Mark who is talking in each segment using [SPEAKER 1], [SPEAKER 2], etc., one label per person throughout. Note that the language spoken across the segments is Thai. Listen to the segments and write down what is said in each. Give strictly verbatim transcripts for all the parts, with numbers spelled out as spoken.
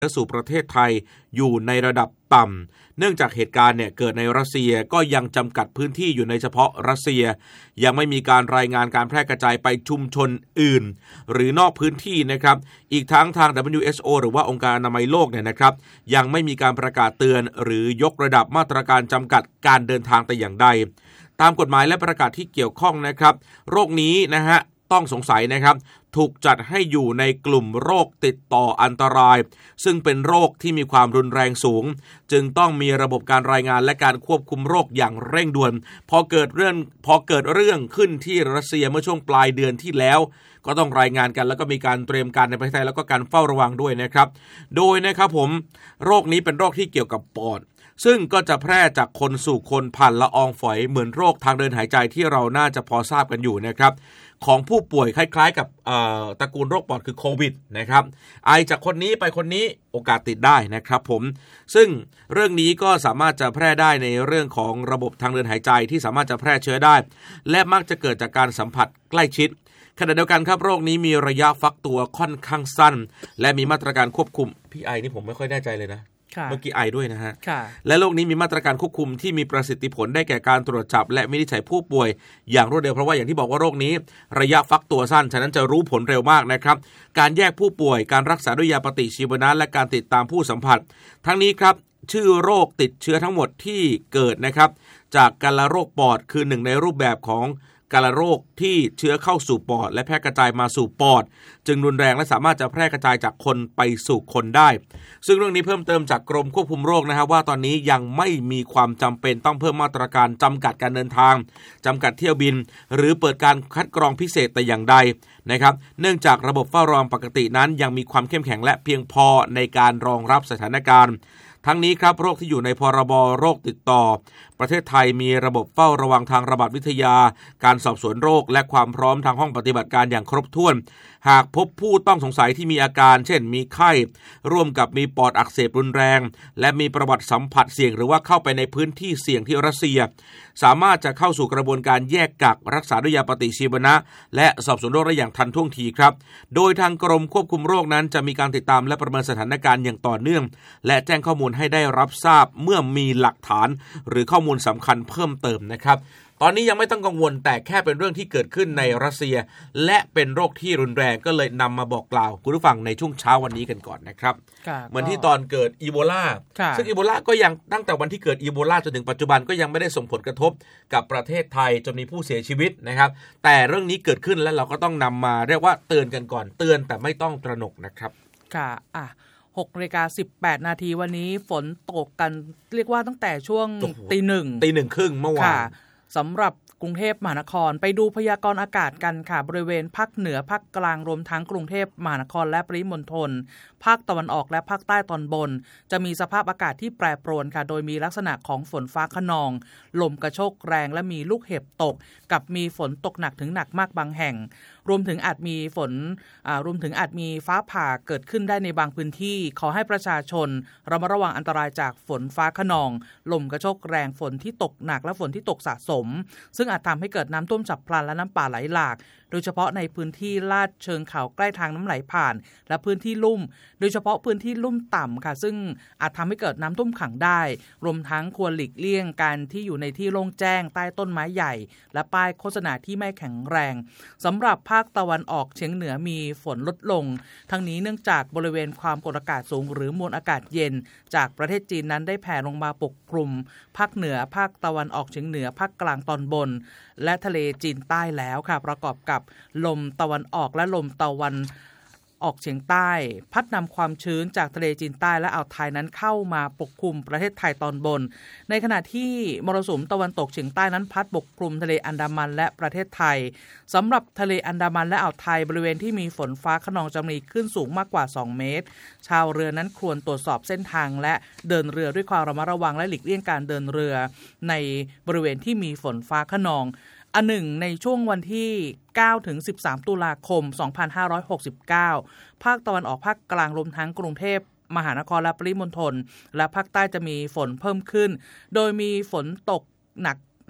[SPEAKER 1] สู่ประเทศไทยอยู่ในระดับต่ำเนื่องจากเหตุการณ์เนี่ยเกิดในรัสเซียก็ยังจำกัดพื้นที่อยู่ในเฉพาะรัสเซียยังไม่มีการรายงานการแพร่กระจายไปชุมชนอื่นหรือนอกพื้นที่นะครับอีกทั้งทาง ดับเบิลยู เอช โอ หรือว่าองค์การอนามัยโลกเนี่ยนะครับยังไม่มีการประกาศเตือนหรือยกระดับมาตรการจำกัดการเดินทางแต่อย่างใดตามกฎหมายและประกาศที่เกี่ยวข้องนะครับโรคนี้นะฮะต้องสงสัยนะครับถูกจัดให้อยู่ในกลุ่มโรคติดต่ออันตรายซึ่งเป็นโรคที่มีความรุนแรงสูงจึงต้องมีระบบการรายงานและการควบคุมโรคอย่างเร่งด่วนพอเกิดเรื่องพอเกิดเรื่องขึ้นที่รัสเซียเมื่อช่วงปลายเดือนที่แล้วก็ต้องรายงานกันแล้วก็มีการเตรียมการในประเทศไทยแล้วก็การเฝ้าระวังด้วยนะครับโดยนะครับผมโรคนี้เป็นโรคที่เกี่ยวกับปอดซึ่งก็จะแพร่จากคนสู่คนผ่านละอองฝอยเหมือนโรคทางเดินหายใจที่เราน่าจะพอทราบกันอยู่นะครับของผู้ป่วยคล้ายๆกับตระกูลโรคปอดคือโควิดนะครับไอจากคนนี้ไปคนนี้โอกาสติดได้นะครับผมซึ่งเรื่องนี้ก็สามารถจะแพร่ได้ในเรื่องของระบบทางเดินหายใจที่สามารถจะแพร่เชื้อได้และมักจะเกิดจากการสัมผัสใกล้ชิดขณะเดียวกันครับโรคนี้มีระยะฟักตัวค่อนข้างสั้นและมีมาตรการควบคุมพี่ไอนี่ผมไม่ค่อยแน่ใจเลยนะเมื่อกี้ไอด้วยนะฮะและโรคนี้มีมาตรการควบคุมที่มีประสิทธิผลได้แก่การตรวจจับและวินิจฉัยผู้ป่วยอย่างรวดเร็วเพราะว่าอย่างที่บอกว่าโรคนี้ระยะฟักตัวสั้นฉะนั้นจะรู้ผลเร็วมากนะครับการแยกผู้ป่วยการรักษาด้วยยาปฏิชีวนะและการติดตามผู้สัมผัสทั้งนี้ครับชื่อโรคติดเชื้อทั้งหมดที่เกิดนะครับจากกาฬโรคปอดคือหนึ่งในรูปแบบของกาฬโรคที่เชื้อเข้าสู่ปอดและแพร่กระจายมาสู่ปอดจึงรุนแรงและสามารถจะแพร่กระจายจากคนไปสู่คนได้ซึ่งเรื่องนี้เพิ่มเติมจากกรมควบคุมโรคนะครับว่าตอนนี้ยังไม่มีความจำเป็นต้องเพิ่มมาตรการจำกัดการเดินทางจำกัดเที่ยวบินหรือเปิดการคัดกรองพิเศษแต่อย่างใดนะครับเนื่องจากระบบเฝ้าระวังปกตินั้นยังมีความเข้มแข็งและเพียงพอในการรองรับสถานการณ์ทั้งนี้ครับโรคที่อยู่ในพรบโรคติดต่อประเทศไทยมีระบบเฝ้าระวังทางระบาดวิทยาการสอบสวนโรคและความพร้อมทางห้องปฏิบัติการอย่างครบถ้วนหากพบผู้ต้องสงสัยที่มีอาการเช่นมีไข้ร่วมกับมีปอดอักเสบรุนแรงและมีประวัติสัมผัสเสี่ยงหรือว่าเข้าไปในพื้นที่เสี่ยงที่รัสเซียสามารถจะเข้าสู่กระบวนการแยกกักรักษาด้วยยาปฏิชีวนะและสอบสวนโรคได้อย่างทันท่วงทีครับโดยทางกรมควบคุมโรคนั้นจะมีการติดตามและประเมินสถานการณ์อย่างต่อเนื่องและแจ้งข้อมูลให้ได้รับทราบเมื่อมีหลักฐานหรือข้อมูลสำคัญเพิ่มเติมนะครับตอนนี้ยังไม่ต้องกังวลแต่แค่เป็นเรื่องที่เกิดขึ้นในรัสเซียและเป็นโรคที่รุนแรงก็เลยนำมาบอกกล่าวคุณผู้ฟังในช่วงเช้าวันนี้กันก่อนนะครับเหมือนที่ตอนเกิดอีโบลาซึ่งอีโบลาก็ยังตั้งแต่วันที่เกิดอีโบลาจนถึงปัจจุบันก็ยังไม่ได้ส่งผลกระทบกับประเทศไทยจนมีผู้เสียชีวิตนะครับแต่เรื่องนี้เกิดขึ้นแล้วเราก็ต้องนำมาเรียกว่าเตือนกันก่อนเตือนแต่ไม่ต้องตระหนกนะครับ
[SPEAKER 2] ค่ะอ่ะหกนาฬิกาสิบแปดนาทีวันนี้ฝนตกกันเรียกว่าตั้งแต่ช่วงตีหนึ่ง
[SPEAKER 1] ตีหนึ่งครึ่งเมื่อวาน
[SPEAKER 2] สำหรับกรุงเทพมหานครไปดูพยากรณ์อากาศกันค่ะบริเวณภาคเหนือภาคกลางรวมทั้งกรุงเทพมหานครและปริมณฑลภาคตะวันออกและภาคใต้ตอนบนจะมีสภาพอากาศที่แปรปรวนค่ะโดยมีลักษณะของฝนฟ้าคะนองลมกระโชกแรงและมีลูกเห็บตกกับมีฝนตกหนักถึงหนักมากบางแห่งรวมถึงอาจมีฝนอ่ารวมถึงอาจมีฟ้าผ่าเกิดขึ้นได้ในบางพื้นที่ขอให้ประชาชนระมัดระวังอันตรายจากฝนฟ้าคะนองลมกระโชกแรงฝนที่ตกหนักและฝนที่ตกสะสมซึ่งอาจทำให้เกิดน้ำท่วมฉับพลันและน้ำป่าไหลหลากโดยเฉพาะในพื้นที่ลาดเชิงเขาใกล้ทางน้ำไหลผ่านและพื้นที่ลุ่มโดยเฉพาะพื้นที่ลุ่มต่ำค่ะซึ่งอาจทำให้เกิดน้ำท่วมขังได้รวมทั้งควรหลีกเลี่ยงการที่อยู่ในที่โล่งแจ้งใต้ต้นไม้ใหญ่และป้ายโฆษณาที่ไม่แข็งแรงสำหรับภาคตะวันออกเฉียงเหนือมีฝนลดลงทั้งนี้เนื่องจากบริเวณความกดอากาศสูงหรือมวลอากาศเย็นจากประเทศจีนนั้นได้แผ่ลงมาปกคลุมภาคเหนือภาคตะวันออกเฉียงเหนือภาคกลางตอนบนและทะเลจีนใต้แล้วค่ะประกอบกับลมตะวันออกและลมตะวันออกเฉียงใต้พัดนำความชื้นจากทะเลจีนใต้และอ่าวไทยนั้นเข้ามาปกคลุมประเทศไทยตอนบนในขณะที่มรสุมตะวันตกเฉียงใต้นั้นพัดปกคลุมทะเลอันดามันและประเทศไทยสำหรับทะเลอันดามันและอ่าวไทยบริเวณที่มีฝนฟ้าคะนองจะมีคลื่นสูงมากกว่าสองเมตรชาวเรือนั้นควรตรวจสอบเส้นทางและเดินเรือด้วยความระมัดระวังและหลีกเลี่ยงการเดินเรือในบริเวณที่มีฝนฟ้าคะนองอันหนึ่งในช่วงวันที่เก้าถึงสิบสามตุลาคมสองพันห้าร้อยหกสิบเก้าภาคตะวันออกภาคกลางรวมทั้งกรุงเทพมหานครและปริมณฑลและภาคใต้จะมีฝนเพิ่มขึ้นโดยมีฝนตกหนัก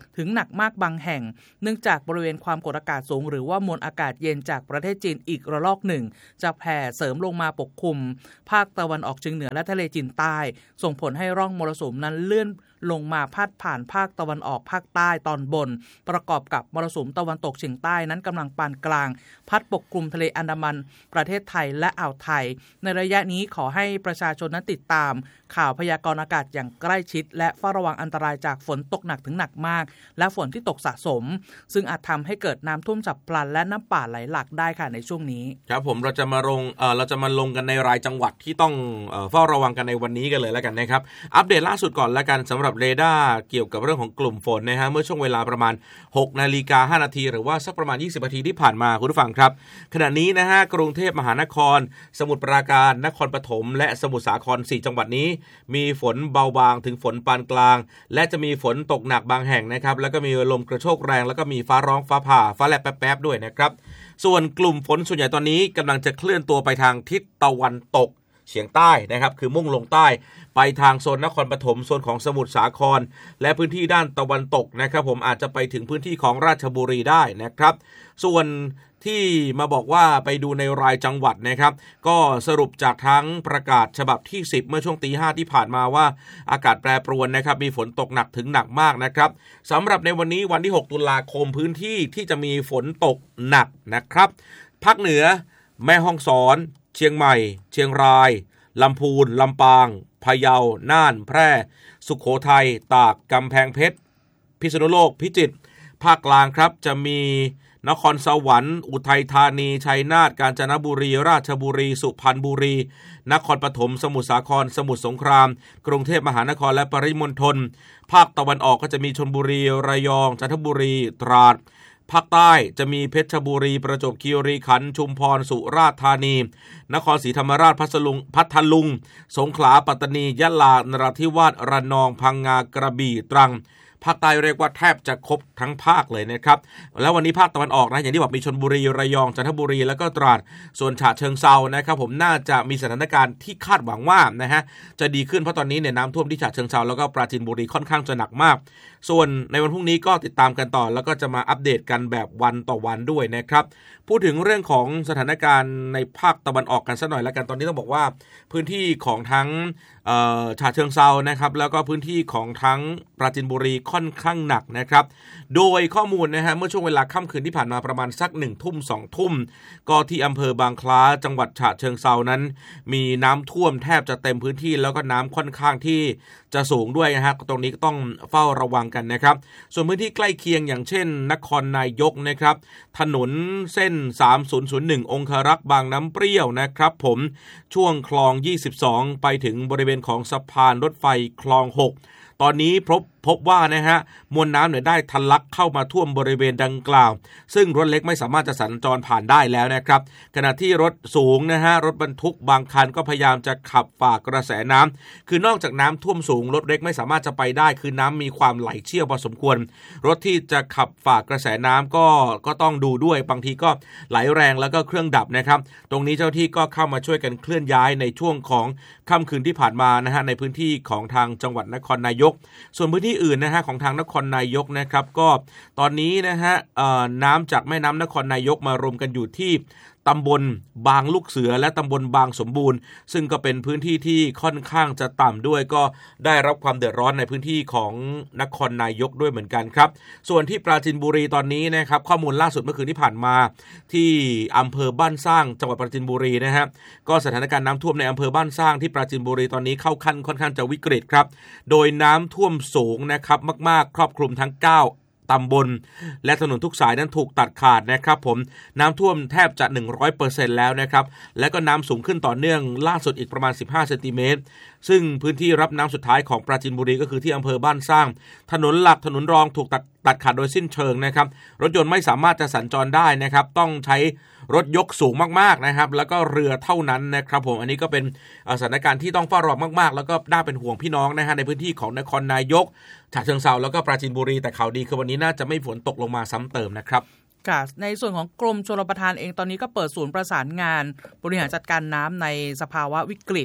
[SPEAKER 2] ถึงหนักมากบางแห่งเนื่องจากบริเวณความกดอากาศสูงหรือว่ามวลอากาศเย็นจากประเทศจีนอีกระลอกหนึ่งจะแผ่เสริมลงมาปกคลุมภาคตะวันออกเฉียงเหนือและทะเลจีนใต้ส่งผลให้ร่องมรสุมนั้นเลื่อนลงมาพาดผ่านภาคตะวันออกภาคใต้ตอนบนประกอบกับมรสุมตะวันตกเฉียงใต้นั้นกำลังปานกลางพัดปกคลุมทะเลอันดามันประเทศไทยและอ่าวไทยในระยะนี้ขอให้ประชาชนนั้นติดตามข่าวพยากรณ์อากาศอย่างใกล้ชิดและเฝ้าระวังอันตรายจากฝนตกหนักถึงหนักมากและฝนที่ตกสะสมซึ่งอาจทำให้เกิดน้ำท่วมฉับพลันและน้ำป่าไหลหลากได้ค่ะในช่วงนี้
[SPEAKER 1] ครับผมเราจะมาลงเอ่อเราจะมาลงกันในรายจังหวัดที่ต้องเอ่อเฝ้าระวังกันในวันนี้กันเลยแล้วกันนะครับอัปเดตล่าสุดก่อนแล้วกันสำหรับเรดาร์เกี่ยวกับเรื่องของกลุ่มฝนนะฮะเมื่อช่วงเวลาประมาณ หกนาฬิกาห้านาทีหรือว่าสักประมาณยี่สิบนาทีที่ผ่านมาคุณผู้ฟังครับขณะนี้นะฮะกรุงเทพมหานครสมุทรปราการนครปฐมและสมุทรสาครสี่จังหวัดนี้มีฝนเบาบางถึงฝนปานกลางและจะมีฝนตกหนักบางแห่งนะครับแล้วก็มีลมกระโชกแรงแล้วก็มีฟ้าร้องฟ้าผ่าฟ้าแลบแป๊บๆด้วยนะครับส่วนกลุ่มฝนส่วนใหญ่ตอนนี้กำลังจะเคลื่อนตัวไปทางทิศตะวันตกเฉียงใต้นะครับคือมุ่งลงใต้ไปทางโซนนครปฐมโซนของสมุทรสาครและพื้นที่ด้านตะวันตกนะครับผมอาจจะไปถึงพื้นที่ของราชบุรีได้นะครับส่วนที่มาบอกว่าไปดูในรายจังหวัดนะครับก็สรุปจากทั้งประกาศฉบับที่สิบเมื่อช่วงตีห้าที่ผ่านมาว่าอากาศแปรปรวนนะครับมีฝนตกหนักถึงหนักมากนะครับสำหรับในวันนี้วันที่หกตุลาคมพื้นที่ที่จะมีฝนตกหนักนะครับภาคเหนือแม่ฮ่องสอนเชียงใหม่เชียงรายลำพูนลำปางพะเยาน่านแพร่สุโขทัยตากกำแพงเพชรพิษณุโลกพิจิตรภาคกลางครับจะมีนครสวรรค์อุทัยธานีชัยนาทกาญจนบุรีราชบุรีสุพรรณบุรีนครปฐมสมุทรสาครสมุทรสงครามกรุงเทพมหานครและปริมณฑลภาคตะวันออกก็จะมีชลบุรีระยองจันทบุรีตราดภาคใต้จะมีเพชรบุรีประจวบคีรีขันธ์ชุมพรสุราษฎร์ธานีนครศรีธรรมราชพัทลุงพัทลุงสงขลาปัตตานียะลานราธิวาสระนองพังงากระบี่ตรังภาคใต้เรียกว่าแทบจะครบทั้งภาคเลยนะครับแล้ววันนี้ภาคตะวันออกนะอย่างที่บอกมีชลบุรีระยองจันทบุรีแล้วก็ตราดส่วนฉะเชิงเทรานะครับผมน่าจะมีสถานการณ์ที่คาดหวังว่านะฮะจะดีขึ้นเพราะตอนนี้เนี่ยน้ำท่วมที่ฉะเชิงเทราแล้วก็ปราจีนบุรีค่อนข้างจะหนักมากส่วนในวันพรุ่งนี้ก็ติดตามกันต่อแล้วก็จะมาอัปเดตกันแบบวันต่อวันด้วยนะครับพูดถึงเรื่องของสถานการณ์ในภาคตะวันออกกันสักหน่อยแล้วกันตอนนี้ต้องบอกว่าพื้นที่ของทั้งฉะเชิงเทรานะครับแล้วก็พื้นที่ของทั้งปราจีนบุรีค่อนข้างหนักนะครับโดยข้อมูลนะฮะเมื่อช่วงเวลาค่ำคืนที่ผ่านมาประมาณสักหนึ่งทุ่มสองทุ่มก็ที่อำเภอบางคล้าจังหวัดฉะเชิงเทรานั้นมีน้ำท่วมแทบจะเต็มพื้นที่แล้วก็น้ำค่อนข้างที่จะสูงด้วยนะฮะตรงนี้ก็ต้องเฝ้าระวังกันนะครับส่วนพื้นที่ใกล้เคียงอย่างเช่นนครนายกนะครับถนนเส้นสามศูนย์ศูนย์หนึ่งองครักษ์บางน้ำเปรี้ยวนะครับผมช่วงคลองยี่สิบสองไปถึงบริเวณของสะพานรถไฟคลองหกตอนนี้พบพบว่านะฮะมวลน้ำเนี่ยได้ทะลักเข้ามาท่วมบริเวณดังกล่าวซึ่งรถเล็กไม่สามารถจะสัญจรผ่านได้แล้วนะครับขณะที่รถสูงนะฮะรถบรรทุกบางคันก็พยายามจะขับฝ่ากระแสน้ำคือนอกจากน้ำท่วมสูงรถเล็กไม่สามารถจะไปได้คือน้ำมีความไหลเชี่ยวพอสมควรรถที่จะขับฝ่ากระแสน้ำก็ก็ต้องดูด้วยบางทีก็ไหลแรงแล้วก็เครื่องดับนะครับตรงนี้เจ้าที่ก็เข้ามาช่วยกันเคลื่อนย้ายในช่วงของค่ำคืนที่ผ่านมานะฮะในพื้นที่ของทางจังหวัดนครนายกส่วนพื้นที่อื่นนะฮะของทางนครนายกนะครับก็ตอนนี้นะฮะน้ำจากแม่น้ำนครนายกมารวมกันอยู่ที่ตำบลบางลูกเสือและตำบลบางสมบูรณ์ซึ่งก็เป็นพื้นที่ที่ค่อนข้างจะต่ำด้วยก็ได้รับความเดือดร้อนในพื้นที่ของนครนายกด้วยเหมือนกันครับส่วนที่ปราจีนบุรีตอนนี้นะครับข้อมูลล่าสุดเมื่อคืนที่ผ่านมาที่อำเภอบ้านสร้างจังหวัดปราจีนบุรีนะฮะก็สถานการณ์น้ำท่วมในอำเภอบ้านสร้างที่ปราจีนบุรีตอนนี้เข้าขั้นค่อนข้างจะวิกฤตครับโดยน้ำท่วมสูงนะครับมากๆครอบคลุมทั้งเก้าตำบลและถนนทุกสายนั้นถูกตัดขาดนะครับผมน้ำท่วมแทบจะ หนึ่งร้อยเปอร์เซ็นต์ แล้วนะครับและก็น้ำสูงขึ้นต่อเนื่องล่าสุดอีกประมาณสิบห้าเซนติเมตรซึ่งพื้นที่รับน้ำสุดท้ายของปราจีนบุรีก็คือที่อำเภอบ้านสร้างถนนหลักถนนรองถูกตัดตัดขาดโดยสิ้นเชิงนะครับรถยนต์ไม่สามารถจะสัญจรได้นะครับต้องใช้รถยกสูงมากๆนะครับแล้วก็เรือเท่านั้นนะครับผมอันนี้ก็เป็นสถานการณ์ที่ต้องเฝ้าระวังมากๆแล้วก็น่าเป็นห่วงพี่น้องนะฮะในพื้นที่ของนครนายกฉะเชิงเทราแล้วก็ปราจีนบุรีแต่ข่าวดีคือวันนี้น่าจะไม่ฝนตกลงมาซ้ำเติมนะครับ
[SPEAKER 2] ค่ะในส่วนของกรมชลประทานเองตอนนี้ก็เปิดศูนย์ประสานงานบริหารจัดการน้ำในสภาวะวิกฤต พ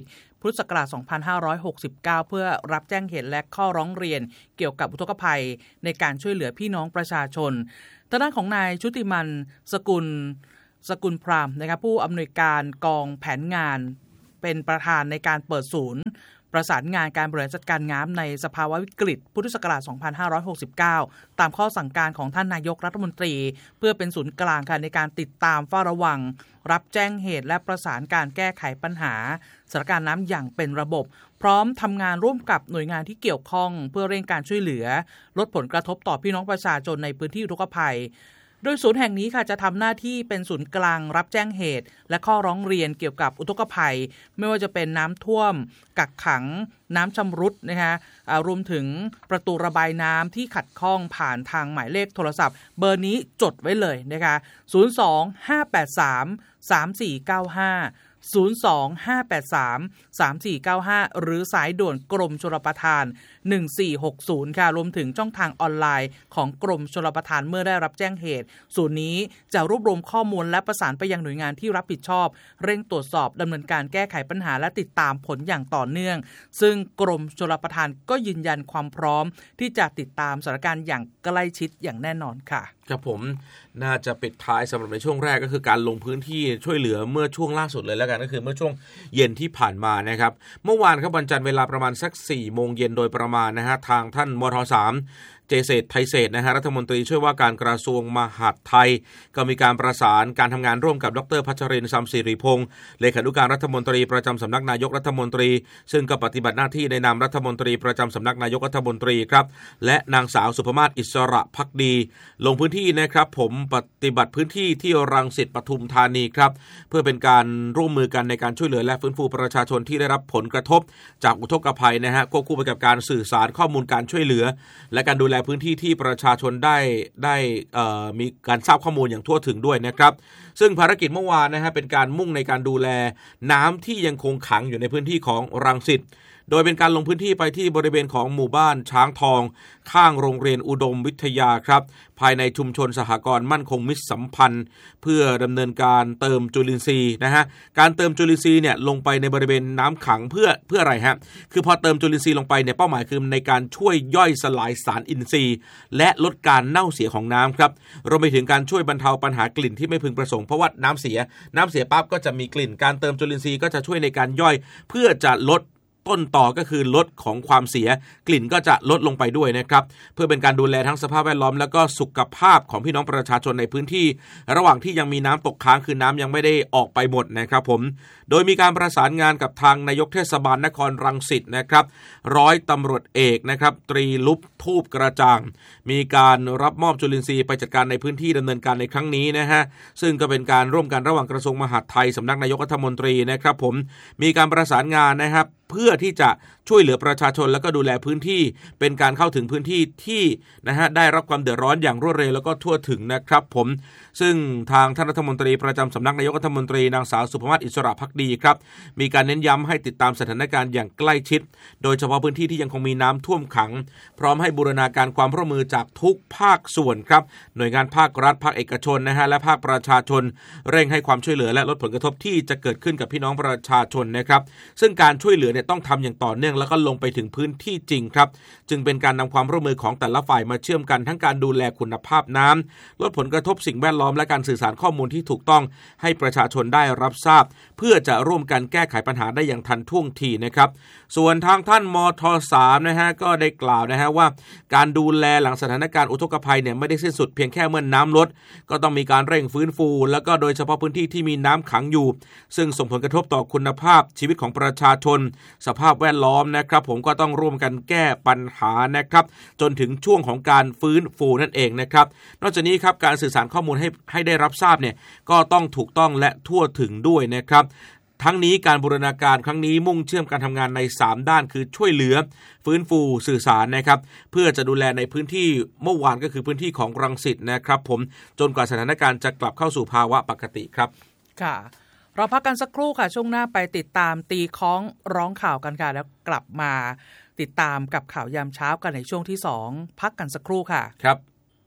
[SPEAKER 2] พุทธศักราช สองพันห้าร้อยหกสิบเก้า เพื่อรับแจ้งเหตุและข้อร้องเรียนเกี่ยวกับอุทกภัยในการช่วยเหลือพี่น้องประชาชนทางด้านของนายชุติมันสกุลสกุลพรามนะครับผู้อำนวยการกองแผนงานเป็นประธานในการเปิดศูนย์ประสานงานการบริหารจัดการน้ำในสภาวะวิกฤตพุทธศักราช สองพันห้าร้อยหกสิบเก้า ตามข้อสั่งการของท่านนายกรัฐมนตรีเพื่อเป็นศูนย์กลางค่ะในการติดตามเฝ้าระวังรับแจ้งเหตุและประสานการแก้ไขปัญหาสถานการณ์น้ำอย่างเป็นระบบพร้อมทำงานร่วมกับหน่วยงานที่เกี่ยวข้องเพื่อเร่งการช่วยเหลือลดผลกระทบต่อพี่น้องประชาชนในพื้นที่อุทกภัยโดยศูนย์แห่งนี้ค่ะจะทำหน้าที่เป็นศูนย์กลางรับแจ้งเหตุและข้อร้องเรียนเกี่ยวกับอุทกภัยไม่ว่าจะเป็นน้ำท่วมกักขังน้ำชำรุดนะคะรวมถึงประตูระบายน้ำที่ขัดข้องผ่านทางหมายเลขโทรศัพท์เบอร์นี้จดไว้เลยนะคะศูนย์ สอง ห้า แปด สาม สาม สี่ เก้า ห้าศูนย์ สอง ห้า แปด สาม สาม สี่ เก้า ห้าหรือสายด่วนกรมชลประทานหนึ่งสี่หกศูนย์ค่ะรวมถึงช่องทางออนไลน์ของกรมชลประทานเมื่อได้รับแจ้งเหตุศูนย์นี้จะรวบรวมข้อมูลและประสานไปยังหน่วยงานที่รับผิดชอบเร่งตรวจสอบดำเนินการแก้ไขปัญหาและติดตามผลอย่างต่อเนื่องซึ่งกรมชลประทานก็ยืนยันความพร้อมที่จะติดตามสถานการณ์อย่างใกล้ชิดอย่างแน่นอนค่ะ
[SPEAKER 1] ครับผมน่าจะปิดท้ายสำหรับในช่วงแรกก็คือการลงพื้นที่ช่วยเหลือเมื่อช่วงล่าสุดเลยแล้วกันก็คือเมื่อช่วงเย็นที่ผ่านมานะครับเมื่อวานครับวันจันทร์เวลาประมาณสักสี่โมงเย็นโดยประมาณนะฮะทางท่านมท.สามเจเศษไทยเศษนะฮะรัฐมนตรีช่วยว่าการกระทรวงมหาดไทยก็มีการประสานการทำงานร่วมกับดร.พัชรินทร์ สัมศิริพงษ์เลขานุการรัฐมนตรีประจำสำนักนายกรัฐมนตรีซึ่งก็ปฏิบัติหน้าที่ในนามรัฐมนตรีประจำสำนักนายกรัฐมนตรีครับและนางสาวสุภมาศอิสระภักดีลงพื้นที่นะครับผมปฏิบัติพื้นที่ที่รังสิตปทุมธานีครับเพื่อเป็นการร่วมมือกันในการช่วยเหลือและฟื้นฟูประชาชนที่ได้รับผลกระทบจากอุทกภัยนะฮะควบคู่ไปกับการสื่อสารข้อมูลการช่วยเหลือและการดูแลพื้นที่ที่ประชาชนได้ได้มีการทราบข้อมูลอย่างทั่วถึงด้วยนะครับซึ่งภารกิจเมื่อวานนะฮะเป็นการมุ่งในการดูแลน้ำที่ยังคงขังอยู่ในพื้นที่ของรังสิตโดยเป็นการลงพื้นที่ไปที่บริเวณของหมู่บ้านช้างทองข้างโรงเรียนอุดมวิทยาครับภายในชุมชนสหกรณ์มั่นคงมิตรสัมพันธ์เพื่อดำเนินการเติมจุลินทรีย์นะฮะการเติมจุลินทรีย์เนี่ยลงไปในบริเวณน้ำขังเพื่อเพื่ออะไรฮะคือพอเติมจุลินทรีย์ลงไปเนี่ยเป้าหมายคือในการช่วยย่อยสลายสารอินทรีย์และลดการเน่าเสียของน้ำครับรวมไปถึงการช่วยบรรเทาปัญหากลิ่นที่ไม่พึงประสงค์เพราะว่าน้ำเสียน้ำเสียปั๊บก็จะมีกลิ่นการเติมจุลินทรีย์ก็จะช่วยในการย่อยเพื่อจะลดต้นต่อก็คือลดของความเสียกลิ่นก็จะลดลงไปด้วยนะครับเพื่อเป็นการดูแลทั้งสภาพแวดล้อมแล้วก็สุขภาพของพี่น้องประชาชนในพื้นที่ระหว่างที่ยังมีน้ำตกค้างคือน้ำยังไม่ได้ออกไปหมดนะครับผมโดยมีการประสานงานกับทางนายกเทศบาลนครรังสิตนะครับร้อยตำรวจเอกนะครับตรีลุปทูบกระจ่างมีการรับมอบจุลินทรีย์ไปจัดการในพื้นที่ดำเนินการในครั้งนี้นะฮะซึ่งก็เป็นการร่วมกันระหว่างกระทรวงมหาดไทยสำนักนายกรัฐมนตรีนะครับผมมีการประสานงานนะครับเพื่อที่จะช่วยเหลือประชาชนแล้วก็ดูแลพื้นที่เป็นการเข้าถึงพื้นที่ที่นะฮะได้รับความเดือดร้อนอย่างรวดเร็วแล้วก็ทั่วถึงนะครับผมซึ่งทางท่านรัฐมนตรีประจำสำนักนายกรัฐมนตรีนางสาวสุภมาศอิสระภักดีครับมีการเน้นย้ำให้ติดตามสถานการณ์อย่างใกล้ชิดโดยเฉพาะพื้นที่ที่ยังคงมีน้ำท่วมขังพร้อมให้บูรณาการความร่วมมือจากทุกภาคส่วนครับหน่วยงานภาครัฐภาคเอกชนนะฮะและภาคประชาชนเร่งให้ความช่วยเหลือและลดผลกระทบที่จะเกิดขึ้นกับพี่น้องประชาชนนะครับซึ่งการช่วยเหลือเนี่ยต้องทำอย่างต่อเนื่องแล้วก็ลงไปถึงพื้นที่จริงครับจึงเป็นการนำความร่วมมือของแต่ละฝ่ายมาเชื่อมกันทั้งการดูแลคุณภาพน้ำลดผลกระทบสิ่งแวดล้อมและการสื่อสารข้อมูลที่ถูกต้องให้ประชาชนได้รับทราบเพื่อจะร่วมกันแก้ไขปัญหาได้อย่างทันท่วงทีนะครับส่วนทางท่านมท.สามนะฮะก็ได้กล่าวนะฮะว่าการดูแลหลังสถานการณ์อุทกภัยเนี่ยไม่ได้สิ้นสุดเพียงแค่เมื่อน้ำลดก็ต้องมีการเร่งฟื้นฟูแล้วก็โดยเฉพาะพื้นที่ที่มีน้ำขังอยู่ซึ่งส่งผลกระทบต่อคุณภาพชีวิตของประชาชนสภาพแวดล้อมนะครับผมก็ต้องร่วมกันแก้ปัญหานะครับจนถึงช่วงของการฟื้นฟูนั่นเองนะครับนอกจากนี้ครับการสื่อสารข้อมูลให้ให้ได้รับทราบเนี่ยก็ต้องถูกต้องและทั่วถึงด้วยนะครับทั้งนี้การบูรณาการครั้งนี้มุ่งเชื่อมการทำงานในสามด้านคือช่วยเหลือฟื้นฟูสื่อสารนะครับเพื่อจะดูแลในพื้นที่เมื่อวานก็คือพื้นที่ของรังสิตนะครับผมจนกว่าสถานการณ์จะกลับเข้าสู่ภาวะปกติครับ
[SPEAKER 2] ค่ะเราพักกันสักครู่ค่ะช่วงหน้าไปติดตามตีค้องร้องข่าวกันค่ะแล้วกลับมาติดตามกับข่าวยามเช้ากันในช่วงที่สองพักกันสักครู่ค่ะ
[SPEAKER 1] ครับ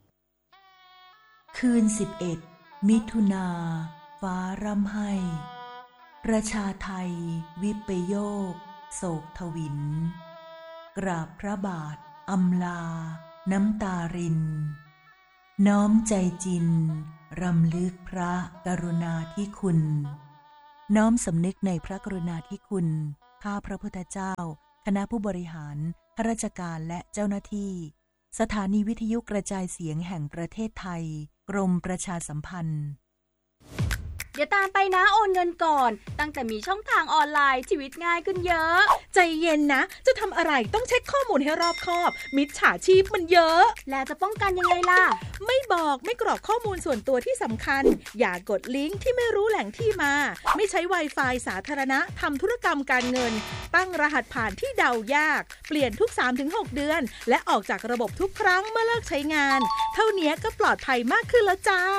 [SPEAKER 3] คืนสิบเอ็ดมิถุนาฟ้าร่ำไห้ประชาไทยวิปโยคโศกทวินกราบพระบาทอำลาน้ำตารินน้อมใจจินรำลึกพระกรุณาธิคุณน้อมสำนึกในพระกรุณาธิคุณข้าพระพุทธเจ้าคณะผู้บริหารข้าราชการและเจ้าหน้าที่สถานีวิทยุกระจายเสียงแห่งประเทศไทยกรมประชาสัมพันธ์
[SPEAKER 4] อย่าตามไปนะโอนเงินก่อนตั้งแต่มีช่องทางออนไลน์ชีวิตง่ายขึ้นเยอะ
[SPEAKER 5] ใจเย็นนะจะทำอะไรต้องเช็คข้อมูลให้รอบคอบมิจฉาชีพมันเยอะ
[SPEAKER 4] แล้วจะป้องกันยังไงล่ะ
[SPEAKER 5] ไม่บอกไม่กรอกข้อมูลส่วนตัวที่สำคัญอย่ากดลิงก์ที่ไม่รู้แหล่งที่มาไม่ใช้ Wi-Fi สาธารณะทำธุรกรรมการเงินตั้งรหัสผ่านที่เดายากเปลี่ยนทุก สามถึงหก เดือนและออกจากระบบทุกครั้งเมื่อเลิกใช้งานเท่านี้ก็ปลอดภัยมากขึ้นแล้วจ้า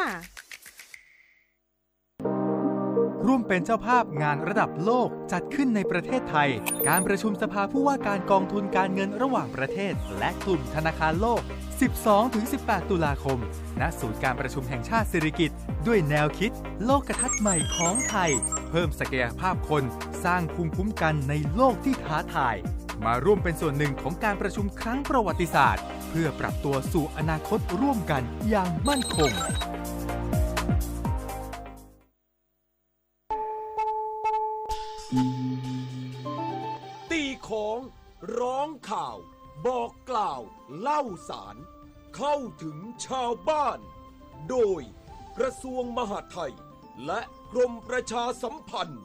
[SPEAKER 6] ร่วมเป็นเจ้าภาพงานระดับโลกจัดขึ้นในประเทศไทยการประชุมสภาผู้ว่าการกองทุนการเงินระหว่างประเทศและกลุ่มธนาคารโลก สิบสองถึงสิบแปด ตุลาคมณศูนย์การประชุมแห่งชาติสิริกิติ์ด้วยแนวคิดโลกทัศน์ใหม่ของไทยเพิ่มศักยภาพคนสร้างภูมิคุ้มกันในโลกที่ท้าทายมาร่วมเป็นส่วนหนึ่งของการประชุมครั้งประวัติศาสตร์เพื่อปรับตัวสู่อนาคตร่วมกันอย่างมั่นคง
[SPEAKER 7] ตีของร้องข่าวบอกกล่าวเล่าสารเข้าถึงชาวบ้านโดยกระทรวงมหาดไทยและกรมประชาสัมพันธ์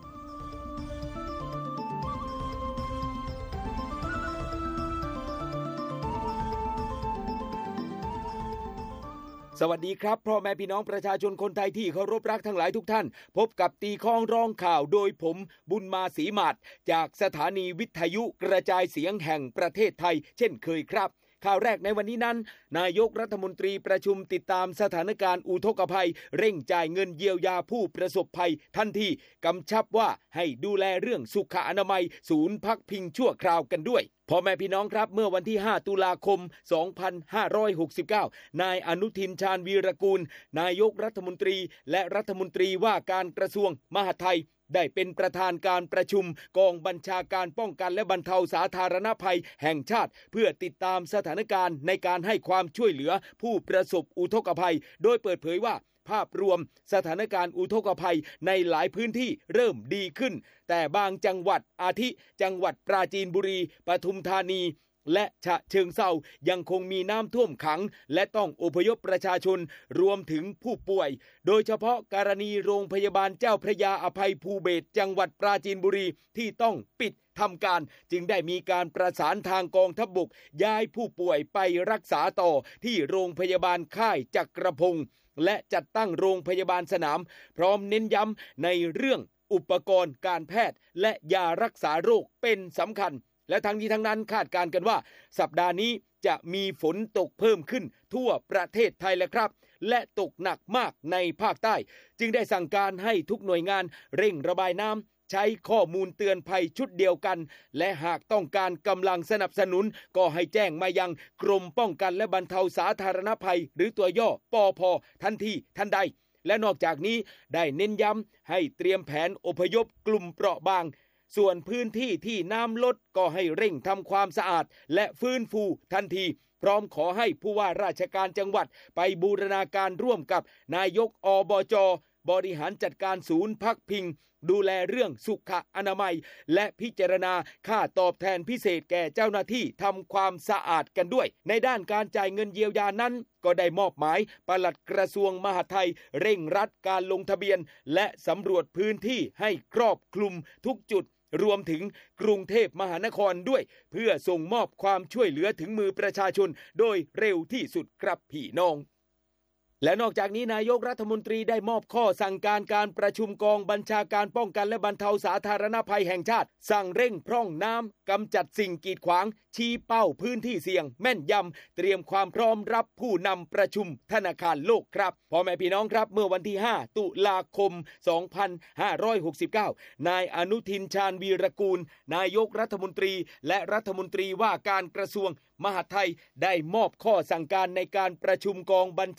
[SPEAKER 8] สวัสดีครับพ่อแม่พี่น้องประชาชนคนไทยที่เคารพรักทั้งหลายทุกท่านพบกับตีข้องร้องข่าวโดยผมบุญมาศรีมาศจากสถานีวิทยุกระจายเสียงแห่งประเทศไทยเช่นเคยครับข่าวแรกในวันนี้นั้นนายกรัฐมนตรีประชุมติดตามสถานการณ์อุทกภัยเร่งจ่ายเงินเยียวยาผู้ประสบภัยทันทีกำชับว่าให้ดูแลเรื่องสุขอนามัยศูนย์พักพิงชั่วคราวกันด้วยพ่อแม่พี่น้องครับเมื่อวันที่ห้าตุลาคมสองพันห้าร้อยหกสิบเก้านายอนุทินชาญวีรกูลนายกรัฐมนตรีและรัฐมนตรีว่าการกระทรวงมหาดไทยได้เป็นประธานการประชุมกองบัญชาการป้องกันและบรรเทาสาธารณภัยแห่งชาติเพื่อติดตามสถานการณ์ในการให้ความช่วยเหลือผู้ประสบอุทกภัยโดยเปิดเผยว่าภาพรวมสถานการณ์อุทกภัยในหลายพื้นที่เริ่มดีขึ้นแต่บางจังหวัดอาทิจังหวัดปราจีนบุรีปทุมธานีและฉะเชิงเทรายังคงมีน้ำท่วมขังและต้องอพยพประชาชนรวมถึงผู้ป่วยโดยเฉพาะกรณีโรงพยาบาลเจ้าพระยาอภัยภูเบศรจังหวัดปราจีนบุรีที่ต้องปิดทำการจึงได้มีการประสานทางกองทัพบกย้ายผู้ป่วยไปรักษาต่อที่โรงพยาบาลค่ายจักรพงศ์และจัดตั้งโรงพยาบาลสนามพร้อมเน้นย้ำในเรื่องอุปกรณ์การแพทย์และยารักษาโรคเป็นสำคัญและทั้งนี้ทั้งนั้นคาดการณ์กันว่าสัปดาห์นี้จะมีฝนตกเพิ่มขึ้นทั่วประเทศไทยแล้วครับและตกหนักมากในภาคใต้จึงได้สั่งการให้ทุกหน่วยงานเร่งระบายน้ำใช้ข้อมูลเตือนภัยชุดเดียวกันและหากต้องการกำลังสนับสนุนก็ให้แจ้งมายังกรมป้องกันและบรรเทาสาธารณภัยหรือตัวย่อปภ.ทันทีทันใดและนอกจากนี้ได้เน้นย้ำให้เตรียมแผนอพยพกลุ่มเปราะบางส่วนพื้นที่ที่น้ำลดก็ให้เร่งทำความสะอาดและฟื้นฟูทันทีพร้อมขอให้ผู้ว่าราชการจังหวัดไปบูรณาการร่วมกับนายกอบจ.บริหารจัดการศูนย์พักพิงดูแลเรื่องสุขอนามัยและพิจารณาค่าตอบแทนพิเศษแก่เจ้าหน้าที่ทำความสะอาดกันด้วยในด้านการจ่ายเงินเยียวยานั้นก็ได้มอบหมายปลัดกระทรวงมหาดไทยเร่งรัดการลงทะเบียนและสำรวจพื้นที่ให้ครอบคลุมทุกจุดรวมถึงกรุงเทพมหานครด้วยเพื่อส่งมอบความช่วยเหลือถึงมือประชาชนโดยเร็วที่สุดครับพี่น้องและนอกจากนี้นายกรัฐมนตรีได้มอบข้อสั่งการการประชุมกองบัญชาการป้องกันและบรรเทาสาธารณภัยแห่งชาติสั่งเร่งพร่องน้ำกำจัดสิ่งกีดขวางชี้เป้าพื้นที่เสี่ยงแม่นยำเตรียมความพร้อมรับผู้นำประชุมธนาคารโลกครับพ่อแม่พี่น้องครับเมื่อวันที่ห้าตุลาคมสองพันห้าร้อยหกสิบเก้านายอนุทินชาญวีรกูลนายกรัฐมนตรีและรัฐมนตรีว่าการกระทรวงมหาดไทยได้มอบข้อสั่งการในการประชุมกองบัญชาการ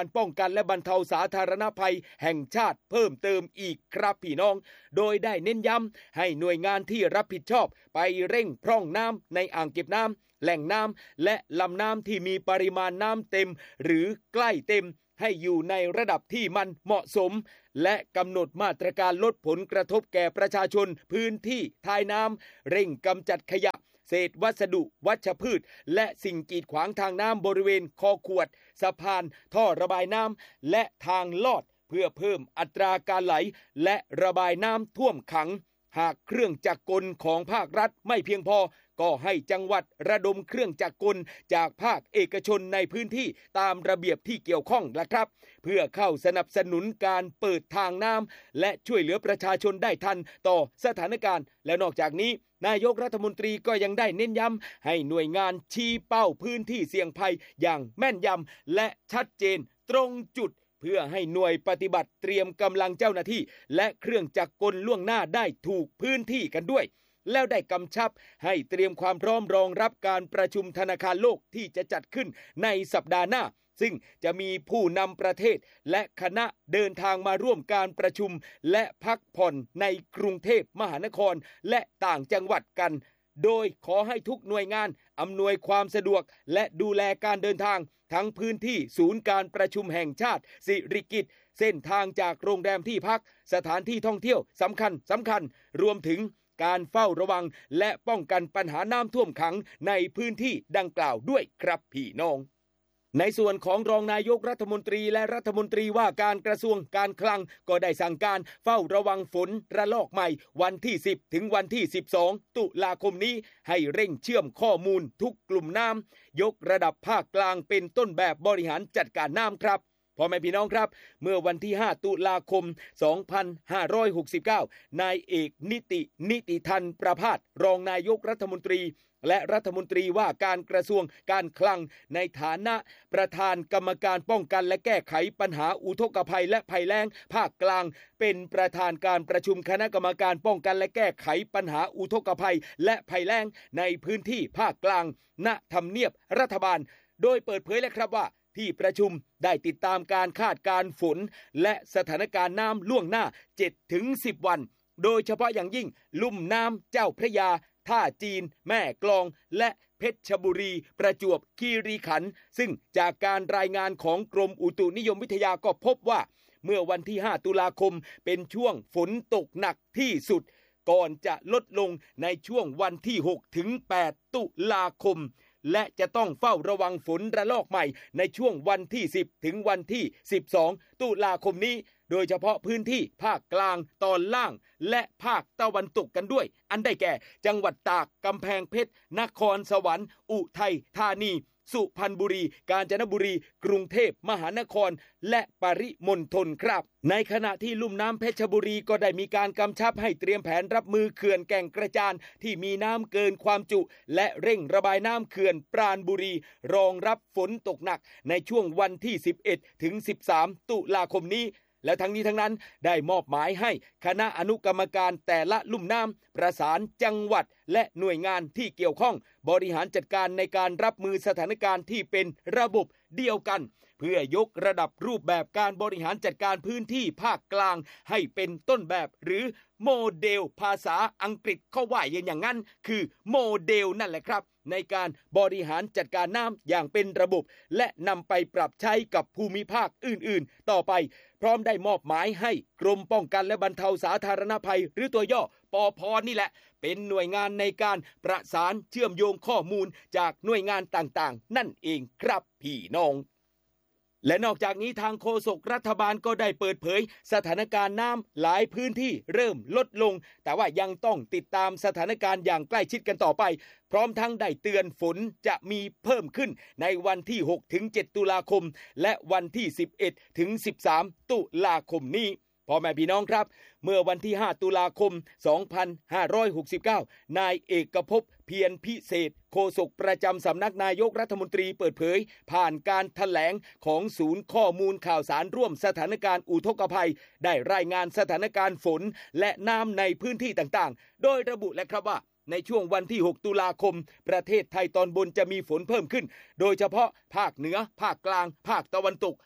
[SPEAKER 8] ป้องกันและบรรเทาสาธารณภัยแห่งชาติเพิ่มเติมอีกครับพี่น้องโดยได้เน้นย้ำให้หน่วยงานที่รับผิดชอบไปเร่งพร่องน้ำในอ่างเก็บน้ำแหล่งน้ำและลำน้ำที่มีปริมาณน้ำเต็มหรือใกล้เต็มให้อยู่ในระดับที่มันเหมาะสมและกำหนดมาตรการลดผลกระทบแก่ประชาชนพื้นที่ท้ายน้ำเร่งกำจัดขยะเศษวัสดุวัชพืชและสิ่งกีดขวางทางน้ำบริเวณคอขวดสะพานท่อระบายน้ำและทางลอดเพื่อเพิ่มอัตราการไหลและระบายน้ำท่วมขังหากเครื่องจักรกลของภาครัฐไม่เพียงพอก็ให้จังหวัดระดมเครื่องจักรกลจากภาคเอกชนในพื้นที่ตามระเบียบที่เกี่ยวข้องนะครับเพื่อเข้าสนับสนุนการเปิดทางน้ำและช่วยเหลือประชาชนได้ทันต่อสถานการณ์และนอกจากนี้นายกรัฐมนตรีก็ยังได้เน้นย้ำให้หน่วยงานชี้เป้าพื้นที่เสี่ยงภัยอย่างแม่นยำและชัดเจนตรงจุดเพื่อให้หน่วยปฏิบัติเตรียมกำลังเจ้าหน้าที่และเครื่องจักรกลล่วงหน้าได้ถูกพื้นที่กันด้วยแล้วได้กำชับให้เตรียมความพร้อมรองรับการประชุมธนาคารโลกที่จะจัดขึ้นในสัปดาห์หน้าซึ่งจะมีผู้นำประเทศและคณะเดินทางมาร่วมการประชุมและพักผ่อนในกรุงเทพมหานครและต่างจังหวัดกันโดยขอให้ทุกหน่วยงานอำนวยความสะดวกและดูแลการเดินทางทั้งพื้นที่ศูนย์การประชุมแห่งชาติสิริกิติ์เส้นทางจากโรงแรมที่พักสถานที่ท่องเที่ยวสำคัญสำคัญรวมถึงการเฝ้าระวังและป้องกันปัญหาน้ำท่วมขังในพื้นที่ดังกล่าวด้วยครับพี่น้องในส่วนของรองนายกรัฐมนตรีและรัฐมนตรีว่าการกระทรวงการคลังก็ได้สั่งการเฝ้าระวังฝนระลอกใหม่วันที่สิบถึงวันที่สิบสองตุลาคมนี้ให้เร่งเชื่อมข้อมูลทุกกลุ่มน้ำยกระดับภาคกลางเป็นต้นแบบบริหารจัดการน้ำครับพ่อแม่พี่น้องครับเมื่อวันที่ห้าตุลาคมสองพันห้าร้อยหกสิบเก้านายเอกนิตินิติทันประภาสรองนายกรัฐมนตรีและรัฐมนตรีว่าการกระทรวงการคลังในฐานะประธานกรรมการป้องกันและแก้ไขปัญหาอุทกภัยและภัยแล้งภาคกลางเป็นประธานการประชุมคณะกรรมการป้องกันและแก้ไขปัญหาอุทกภัยและภัยแล้งในพื้นที่ภาคกลางณทำเนียบรัฐบาลโดยเปิดเผยเลยครับว่าที่ประชุมได้ติดตามการคาดการณ์ฝนและสถานการณ์น้ำล่วงหน้า เจ็ดถึงสิบ วันโดยเฉพาะอย่างยิ่งลุ่มน้ำเจ้าพระยาท่าจีนแม่กลองและเพชรบุรีประจวบคีรีขันธ์ซึ่งจากการรายงานของกรมอุตุนิยมวิทยาก็พบว่าเมื่อวันที่ห้าตุลาคมเป็นช่วงฝนตกหนักที่สุดก่อนจะลดลงในช่วงวันที่หกถึงแปดตุลาคมและจะต้องเฝ้าระวังฝนระลอกใหม่ในช่วงวันที่สิบถึงวันที่สิบสองตุลาคมนี้โดยเฉพาะพื้นที่ภาคกลางตอนล่างและภาคตะวันตกกันด้วยอันได้แก่จังหวัดตากกำแพงเพชรนครสวรรค์อุทัยธานีสุพรรณบุรีกาญจนบุรีกรุงเทพมหานครและปริมณฑลครับในขณะที่ลุ่มน้ำเพชรบุรีก็ได้มีการกำชับให้เตรียมแผนรับมือเขื่อนแก่งกระจานที่มีน้ำเกินความจุและเร่งระบายน้ำเขื่อนปราณบุรีรองรับฝนตกหนักในช่วงวันที่สิบเอ็ดถึงสิบสามตุลาคมนี้และทั้งนี้ทั้งนั้นได้มอบหมายให้คณะอนุกรรมการแต่ละลุ่มน้ำประสานจังหวัดและหน่วยงานที่เกี่ยวข้องบริหารจัดการในการรับมือสถานการณ์ที่เป็นระบบเดียวกันเพื่อยกระดับรูปแบบการบริหารจัดการพื้นที่ภาคกลางให้เป็นต้นแบบหรือโมเดลภาษาอังกฤษเขาว่าอย่างนั้นคือโมเดลนั่นแหละครับในการบริหารจัดการน้ำอย่างเป็นระบบและนำไปปรับใช้กับภูมิภาคอื่นๆต่อไปพร้อมได้มอบหมายให้กรมป้องกันและบรรเทาสาธารณภัยหรือตัวย่อปภ.นี่แหละเป็นหน่วยงานในการประสานเชื่อมโยงข้อมูลจากหน่วยงานต่างๆนั่นเองครับพี่น้องและนอกจากนี้ทางโฆษกรัฐบาลก็ได้เปิดเผยสถานการณ์น้ำหลายพื้นที่เริ่มลดลงแต่ว่ายังต้องติดตามสถานการณ์อย่างใกล้ชิดกันต่อไปพร้อมทั้งได้เตือนฝนจะมีเพิ่มขึ้นในวันที่หกถึงเจ็ดตุลาคมและวันที่สิบเอ็ดถึงสิบสามตุลาคมนี้พ่อแม่พี่น้องครับเมื่อวันที่ห้าตุลาคมสองพันห้าร้อยหกสิบเก้านายเอกภพเพียรพิเศษโฆษกประจำสำนักนายกรัฐมนตรีเปิดเผยผ่านการแถลงของศูนย์ข้อมูลข่าวสารร่วมสถานการณ์อุทกภัยได้รายงานสถานการณ์ฝนและน้ำในพื้นที่ต่างๆโดยระบุและครับว่าในช่วงวันที่หกตุลาคมประเทศไทยตอนบนจะมีฝนเพิ่มขึ้นโดยเฉพาะภาคเหนือภาคกลางภาคตะวันตก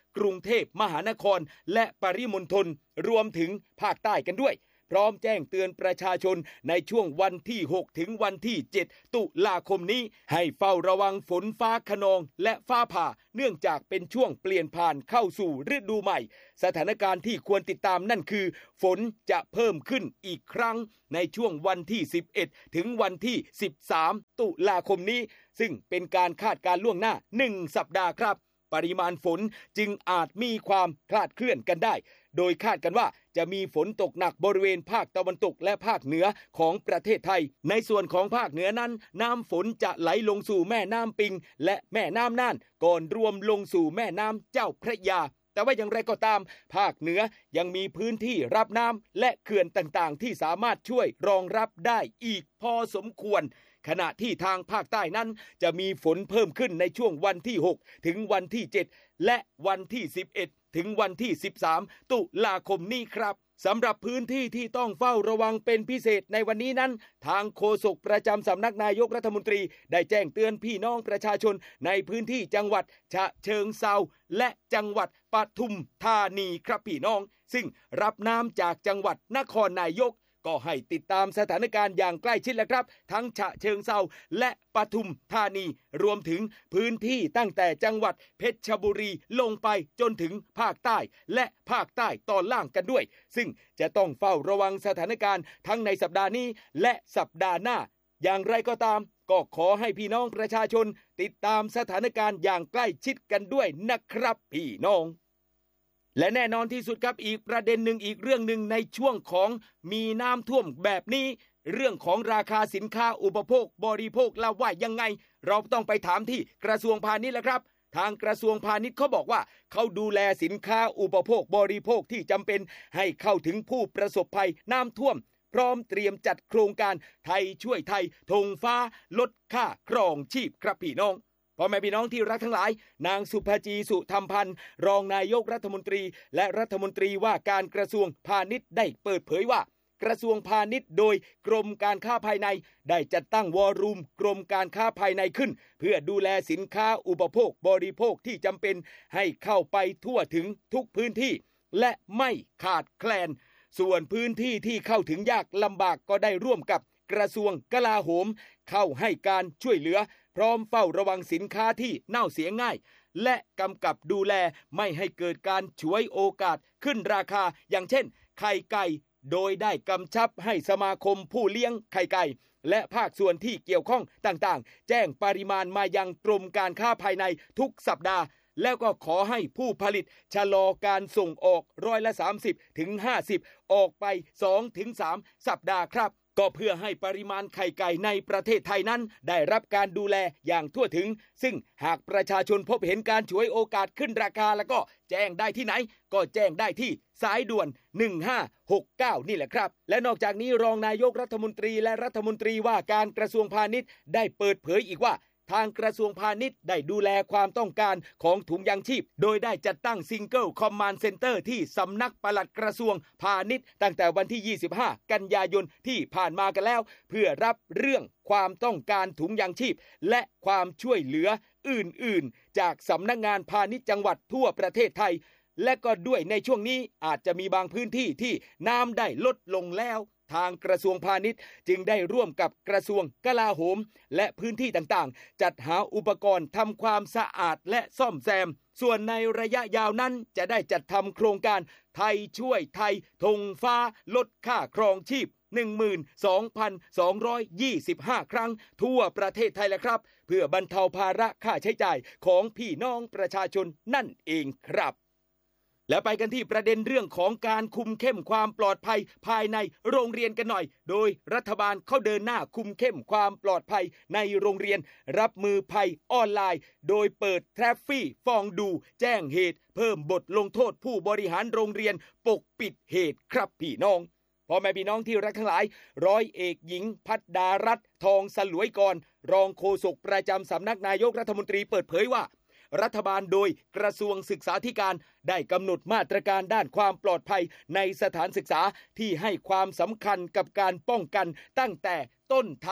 [SPEAKER 8] กรุงเทพมหานครและปริมณฑลรวมถึงภาคใต้กันด้วยพร้อมแจ้งเตือนประชาชนในช่วงวันที่หกถึงวันที่เจ็ดตุลาคมนี้ให้เฝ้าระวังฝนฟ้าคะนองและฟ้าผ่าเนื่องจากเป็นช่วงเปลี่ยนผ่านเข้าสู่ฤดูใหม่สถานการณ์ที่ควรติดตามนั่นคือฝนจะเพิ่มขึ้นอีกครั้งในช่วงวันที่สิบเอ็ดถึงวันที่สิบสามตุลาคมนี้ซึ่งเป็นการคาดการณ์ล่วงหน้าหนึ่งสัปดาห์ครับปริมาณฝนจึงอาจมีความคลาดเคลื่อนกันได้โดยคาดกันว่าจะมีฝนตกหนักบริเวณภาคตะวันตกและภาคเหนือของประเทศไทยในส่วนของภาคเหนือนั้นน้ำฝนจะไหลลงสู่แม่น้ำปิงและแม่น้ำน่านก่อนรวมลงสู่แม่น้ำเจ้าพระยาแต่ว่าอย่างไรก็ตามภาคเหนือยังมีพื้นที่รับน้ำและเขื่อนต่างๆที่สามารถช่วยรองรับได้อีกพอสมควรขณะที่ทางภาคใต้นั้นจะมีฝนเพิ่มขึ้นในช่วงวันที่หกถึงวันที่เจ็ดและวันที่สิบเอ็ดถึงวันที่สิบสามตุลาคมนี้ครับสำหรับพื้นที่ที่ต้องเฝ้าระวังเป็นพิเศษในวันนี้นั้นทางโฆษกประจำสำนักนายกรัฐมนตรีได้แจ้งเตือนพี่น้องประชาชนในพื้นที่จังหวัดฉะเชิงเทราและจังหวัดปทุมธานีครับพี่น้องซึ่งรับน้ำจากจังหวัดนครนายกก็ให้ติดตามสถานการณ์อย่างใกล้ชิดแล้วครับทั้งฉะเชิงเทราและปทุมธานีรวมถึงพื้นที่ตั้งแต่จังหวัดเพชรบุรีลงไปจนถึงภาคใต้และภาคใต้ตอนล่างกันด้วยซึ่งจะต้องเฝ้าระวังสถานการณ์ทั้งในสัปดาห์นี้และสัปดาห์หน้าอย่างไรก็ตามก็ขอให้พี่น้องประชาชนติดตามสถานการณ์อย่างใกล้ชิดกันด้วยนะครับพี่น้องและแน่นอนที่สุดครับอีกประเด็นหนึ่งอีกเรื่องหนึ่งในช่วงของมีน้ำท่วมแบบนี้เรื่องของราคาสินค้าอุปโภคบริโภคแล้วว่ายังไงเราต้องไปถามที่กระทรวงพาณิชย์แหละครับทางกระทรวงพาณิชย์เขาบอกว่าเขาดูแลสินค้าอุปโภคบริโภคที่จำเป็นให้เข้าถึงผู้ประสบภัยน้ำท่วมพร้อมเตรียมจัดโครงการไทยช่วยไทยธงฟ้าลดค่าครองชีพครับพี่น้องพ่อแม่พี่น้องที่รักทั้งหลายนางสุภจีสุธรรมพันธ์รองนายกรัฐมนตรีและรัฐมนตรีว่าการกระทรวงพาณิชย์ได้เปิดเผยว่ากระทรวงพาณิชย์โดยกรมการค้าภายในได้จัดตั้งวอลลุ่มกรมการค้าภายในขึ้นเพื่อดูแลสินค้าอุปโภคบริโภคที่จำเป็นให้เข้าไปทั่วถึงทุกพื้นที่และไม่ขาดแคลนส่วนพื้นที่ที่เข้าถึงยากลำบากก็ได้ร่วมกับกระทรวงกลาโหมเข้าให้การช่วยเหลือพร้อมเฝ้าระวังสินค้าที่เน่าเสียง่ายและกำกับดูแลไม่ให้เกิดการฉวยโอกาสขึ้นราคาอย่างเช่นไข่ไก่โดยได้กำชับให้สมาคมผู้เลี้ยงไข่ไก่และภาคส่วนที่เกี่ยวข้องต่างๆแจ้งปริมาณมายังกรมการค้าภายในทุกสัปดาห์แล้วก็ขอให้ผู้ผลิตชะลอการส่งออกร้อยละสามสิบถึงห้าสิบออกไป สองถึงสาม สัปดาห์ครับก็เพื่อให้ปริมาณไข่ไก่ในประเทศไทยนั้นได้รับการดูแลอย่างทั่วถึงซึ่งหากประชาชนพบเห็นการฉวยโอกาสขึ้นราคาแล้วก็แจ้งได้ที่ไหนก็แจ้งได้ที่สายด่วนหนึ่งห้าหกเก้านี่แหละครับและนอกจากนี้รองนายกรัฐมนตรีและรัฐมนตรีว่าการกระทรวงพาณิชย์ได้เปิดเผยอีกว่าทางกระทรวงพาณิชย์ได้ดูแลความต้องการของถุงยางชีพโดยได้จัดตั้ง Single Command Center ที่สำนักปลัดกระทรวงพาณิชย์ตั้งแต่วันที่ยี่สิบห้ากันยายนที่ผ่านมากันแล้วเพื่อรับเรื่องความต้องการถุงยางชีพและความช่วยเหลืออื่นๆจากสำนักงานพาณิชย์จังหวัดทั่วประเทศไทยและก็ด้วยในช่วงนี้อาจจะมีบางพื้นที่ที่น้ำได้ลดลงแล้วทางกระทรวงพาณิชย์จึงได้ร่วมกับกระทรวงกลาโหมและพื้นที่ต่างๆจัดหาอุปกรณ์ทำความสะอาดและซ่อมแซมส่วนในระยะยาวนั้นจะได้จัดทำโครงการไทยช่วยไทยธงฟ้าลดค่าครองชีพ หนึ่งหมื่นสองพันสองร้อยยี่สิบห้า ครั้งทั่วประเทศไทยแหละครับเพื่อบรรเทาภาระค่าใช้จ่ายของพี่น้องประชาชนนั่นเองครับและไปกันที่ประเด็นเรื่องของการคุมเข้มความปลอดภัยภายในโรงเรียนกันหน่อยโดยรัฐบาลเข้าเดินหน้าคุมเข้มความปลอดภัยในโรงเรียนรับมือภัยออนไลน์โดยเปิดแทรฟฟี่ฟองดูแจ้งเหตุเพิ่มบทลงโทษผู้บริหารโรงเรียนปกปิดเหตุครับพี่น้องพ่อแม่พี่น้องที่รักทั้งหลายร้อยเอกหญิงพัดดารัตน์ทองสลวยกรรองโฆษกประจำสำนักนายกรัฐมนตรีเปิดเผยว่ารัฐบาลโดยกระทรวงศึกษาธิการได้กำหนดมาตรการด้านความปลอดภัยในสถานศึกษาที่ให้ความสำคัญกับการป้องกันตั้งแต่ต้นทาง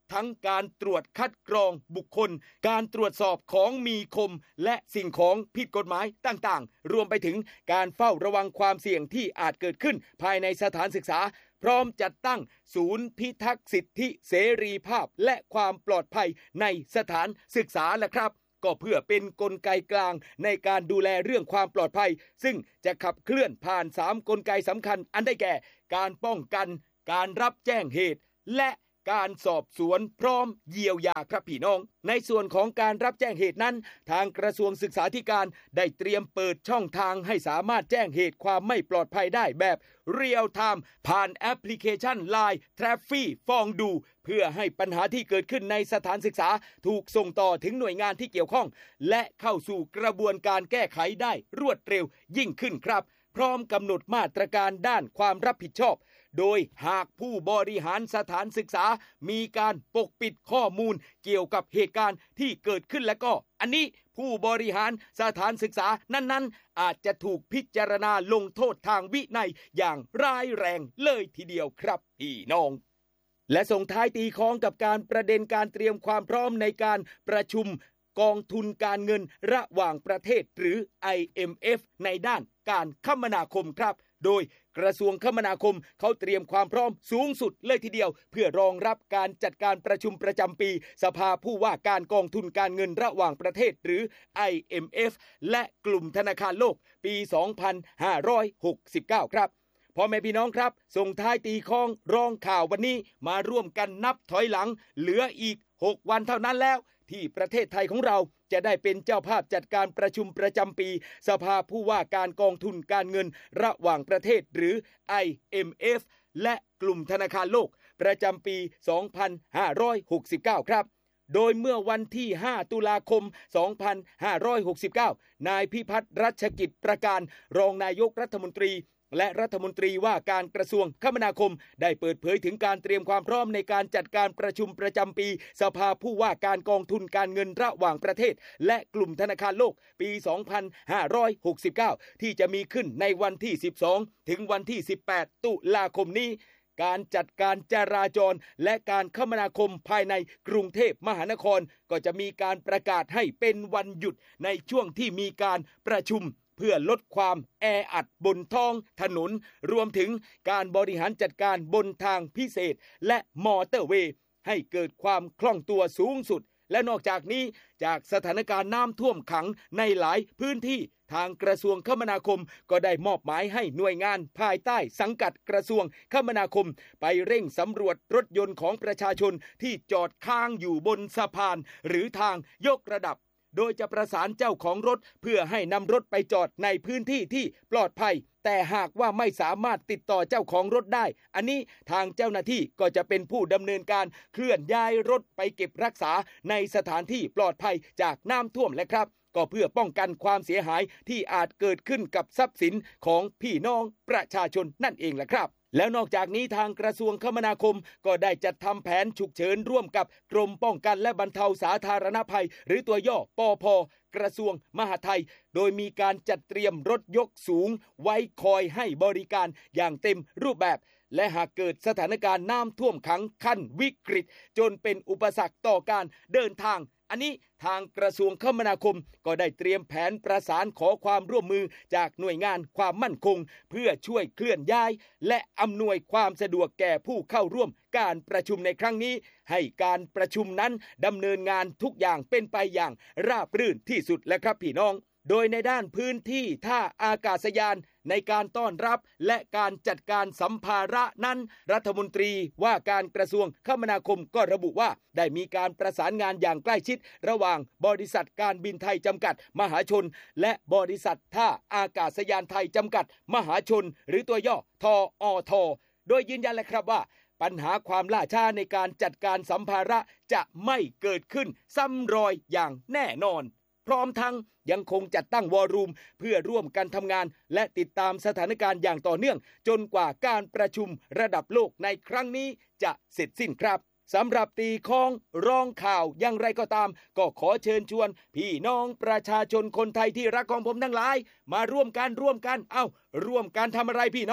[SPEAKER 8] ทั้งการตรวจคัดกรองบุคคลการตรวจสอบของมีคมและสิ่งของผิดกฎหมายต่างๆรวมไปถึงการเฝ้าระวังความเสี่ยงที่อาจเกิดขึ้นภายในสถานศึกษาพร้อมจัดตั้งศูนย์พิทักษ์สิทธิเสรีภาพและความปลอดภัยในสถานศึกษาแหละครับก็เพื่อเป็นกลไกกลางในการดูแลเรื่องความปลอดภัยซึ่งจะขับเคลื่อนผ่านสามกลไกสำคัญอันได้แก่การป้องกันการรับแจ้งเหตุและการสอบสวนพร้อมเยียวยาครับพี่น้องในส่วนของการรับแจ้งเหตุนั้นทางกระทรวงศึกษาธิการได้เตรียมเปิดช่องทางให้สามารถแจ้งเหตุความไม่ปลอดภัยได้แบบเรียลไทม์ผ่านแอปพลิเคชัน ไลน์ Traffy ฟองดูเพื่อให้ปัญหาที่เกิดขึ้นในสถานศึกษาถูกส่งต่อถึงหน่วยงานที่เกี่ยวข้องและเข้าสู่กระบวนการแก้ไขได้รวดเร็วยิ่งขึ้นครับพร้อมกำหนดมาตรการด้านความรับผิดชอบโดยหากผู้บริหารสถานศึกษามีการปกปิดข้อมูลเกี่ยวกับเหตุการณ์ที่เกิดขึ้นแล้วก็อันนี้ผู้บริหารสถานศึกษานั้นๆอาจจะถูกพิจารณาลงโทษทางวินัยอย่างร้ายแรงเลยทีเดียวครับพี่น้องและส่งท้ายตีคล้องกับการประเด็นการเตรียมความพร้อมในการประชุมกองทุนการเงินระหว่างประเทศหรือ ไอ เอ็ม เอฟ ในด้านการคมนาคมครับโดยกระทรวงคมนาคมเขาเตรียมความพร้อมสูงสุดเลยทีเดียวเพื่อรองรับการจัดการประชุมประจำปีสภาผู้ว่าการกองทุนการเงินระหว่างประเทศหรือ ไอ เอ็ม เอฟ และกลุ่มธนาคารโลกปี สองพันห้าร้อยหกสิบเก้า ครับพ่อแม่พี่น้องครับส่งท้ายตีคล้องรองข่าววันนี้มาร่วมกันนับถอยหลังเหลืออีกหกวันเท่านั้นแล้วที่ประเทศไทยของเราจะได้เป็นเจ้าภาพจัดการประชุมประจำปีสภาผู้ว่าการกองทุนการเงินระหว่างประเทศหรือ ไอ เอ็ม เอฟ และกลุ่มธนาคารโลกประจำปี สองพันห้าร้อยหกสิบเก้า ครับโดยเมื่อวันที่ห้าตุลาคม สองพันห้าร้อยหกสิบเก้านายพิพัฒน์รัชกิจประการรองนายกรัฐมนตรีและรัฐมนตรีว่าการกระทรวงคมนาคมได้เปิดเผยถึงการเตรียมความพร้อมในการจัดการประชุมประจำปีสภาผู้ว่าการกองทุนการเงินระหว่างประเทศและกลุ่มธนาคารโลกปี สองพันห้าร้อยหกสิบเก้า ที่จะมีขึ้นในวันที่สิบสองถึงวันที่สิบแปดตุลาคมนี้การจัดการจราจรและการคมนาคมภายในกรุงเทพมหานครก็จะมีการประกาศให้เป็นวันหยุดในช่วงที่มีการประชุมเพื่อลดความแออัดบนท้องถนนรวมถึงการบริหารจัดการบนทางพิเศษและมอเตอร์เวย์ให้เกิดความคล่องตัวสูงสุดและนอกจากนี้จากสถานการณ์น้ำท่วมขังในหลายพื้นที่ทางกระทรวงคมนาคมก็ได้มอบหมายให้หน่วยงานภายใต้สังกัดกระทรวงคมนาคมไปเร่งสำรวจรถยนต์ของประชาชนที่จอดค้างอยู่บนสะพานหรือทางยกระดับโดยจะประสานเจ้าของรถเพื่อให้นำรถไปจอดในพื้นที่ที่ปลอดภัยแต่หากว่าไม่สามารถติดต่อเจ้าของรถได้อันนี้ทางเจ้าหน้าที่ก็จะเป็นผู้ดำเนินการเคลื่อนย้ายรถไปเก็บรักษาในสถานที่ปลอดภัยจากน้ำท่วมและครับก็เพื่อป้องกันความเสียหายที่อาจเกิดขึ้นกับทรัพย์สินของพี่น้องประชาชนนั่นเองแหละครับแล้วนอกจากนี้ทางกระทรวงคมนาคมก็ได้จัดทำแผนฉุกเฉินร่วมกับกรมป้องกันและบรรเทาสาธารณภัยหรือตัวย่อปภ.กระทรวงมหาดไทยโดยมีการจัดเตรียมรถยกสูงไว้คอยให้บริการอย่างเต็มรูปแบบและหากเกิดสถานการณ์น้ำท่วมขังขั้นวิกฤตจนเป็นอุปสรรคต่อการเดินทางอันนี้ทางกระทรวงคมนาคมก็ได้เตรียมแผนประสานขอความร่วมมือจากหน่วยงานความมั่นคงเพื่อช่วยเคลื่อนย้ายและอำนวยความสะดวกแก่ผู้เข้าร่วมการประชุมในครั้งนี้ให้การประชุมนั้นดำเนินงานทุกอย่างเป็นไปอย่างราบรื่นที่สุดและครับพี่น้องโดยในด้านพื้นที่ท่าอากาศยานในการต้อนรับและการจัดการสัมภาระนั้นรัฐมนตรีว่าการกระทรวงคมนาคมก็ระบุว่าได้มีการประสานงานอย่างใกล้ชิดระหว่างบริษัทการบินไทยจำกัดมหาชนและบริษัทท่าอากาศยานไทยจำกัดมหาชนหรือตัวย่อทออทโดยยืนยันเลยครับว่าปัญหาความล่าช้าในการจัดการสัมภาระจะไม่เกิดขึ้นซ้ำรอยอย่างแน่นอนพร้อมทั้งยังคงจัดตั้งวอรูมเพื่อร่วมกันทำงานและติดตามสถานการณ์อย่างต่อเนื่องจนกว่าการประชุมระดับโลกในครั้งนี้จะเสร็จสิ้นครับสำหรับตีคล้องร้องข่าวอย่างไรก็ตามก็ขอเชิญชวนพี่น้องประชาชนคนไทยที่รักของผมทั้งหลายมาร่วมกันร่วมกันเอ้าร่วมกันทำอะไรพี่น้อง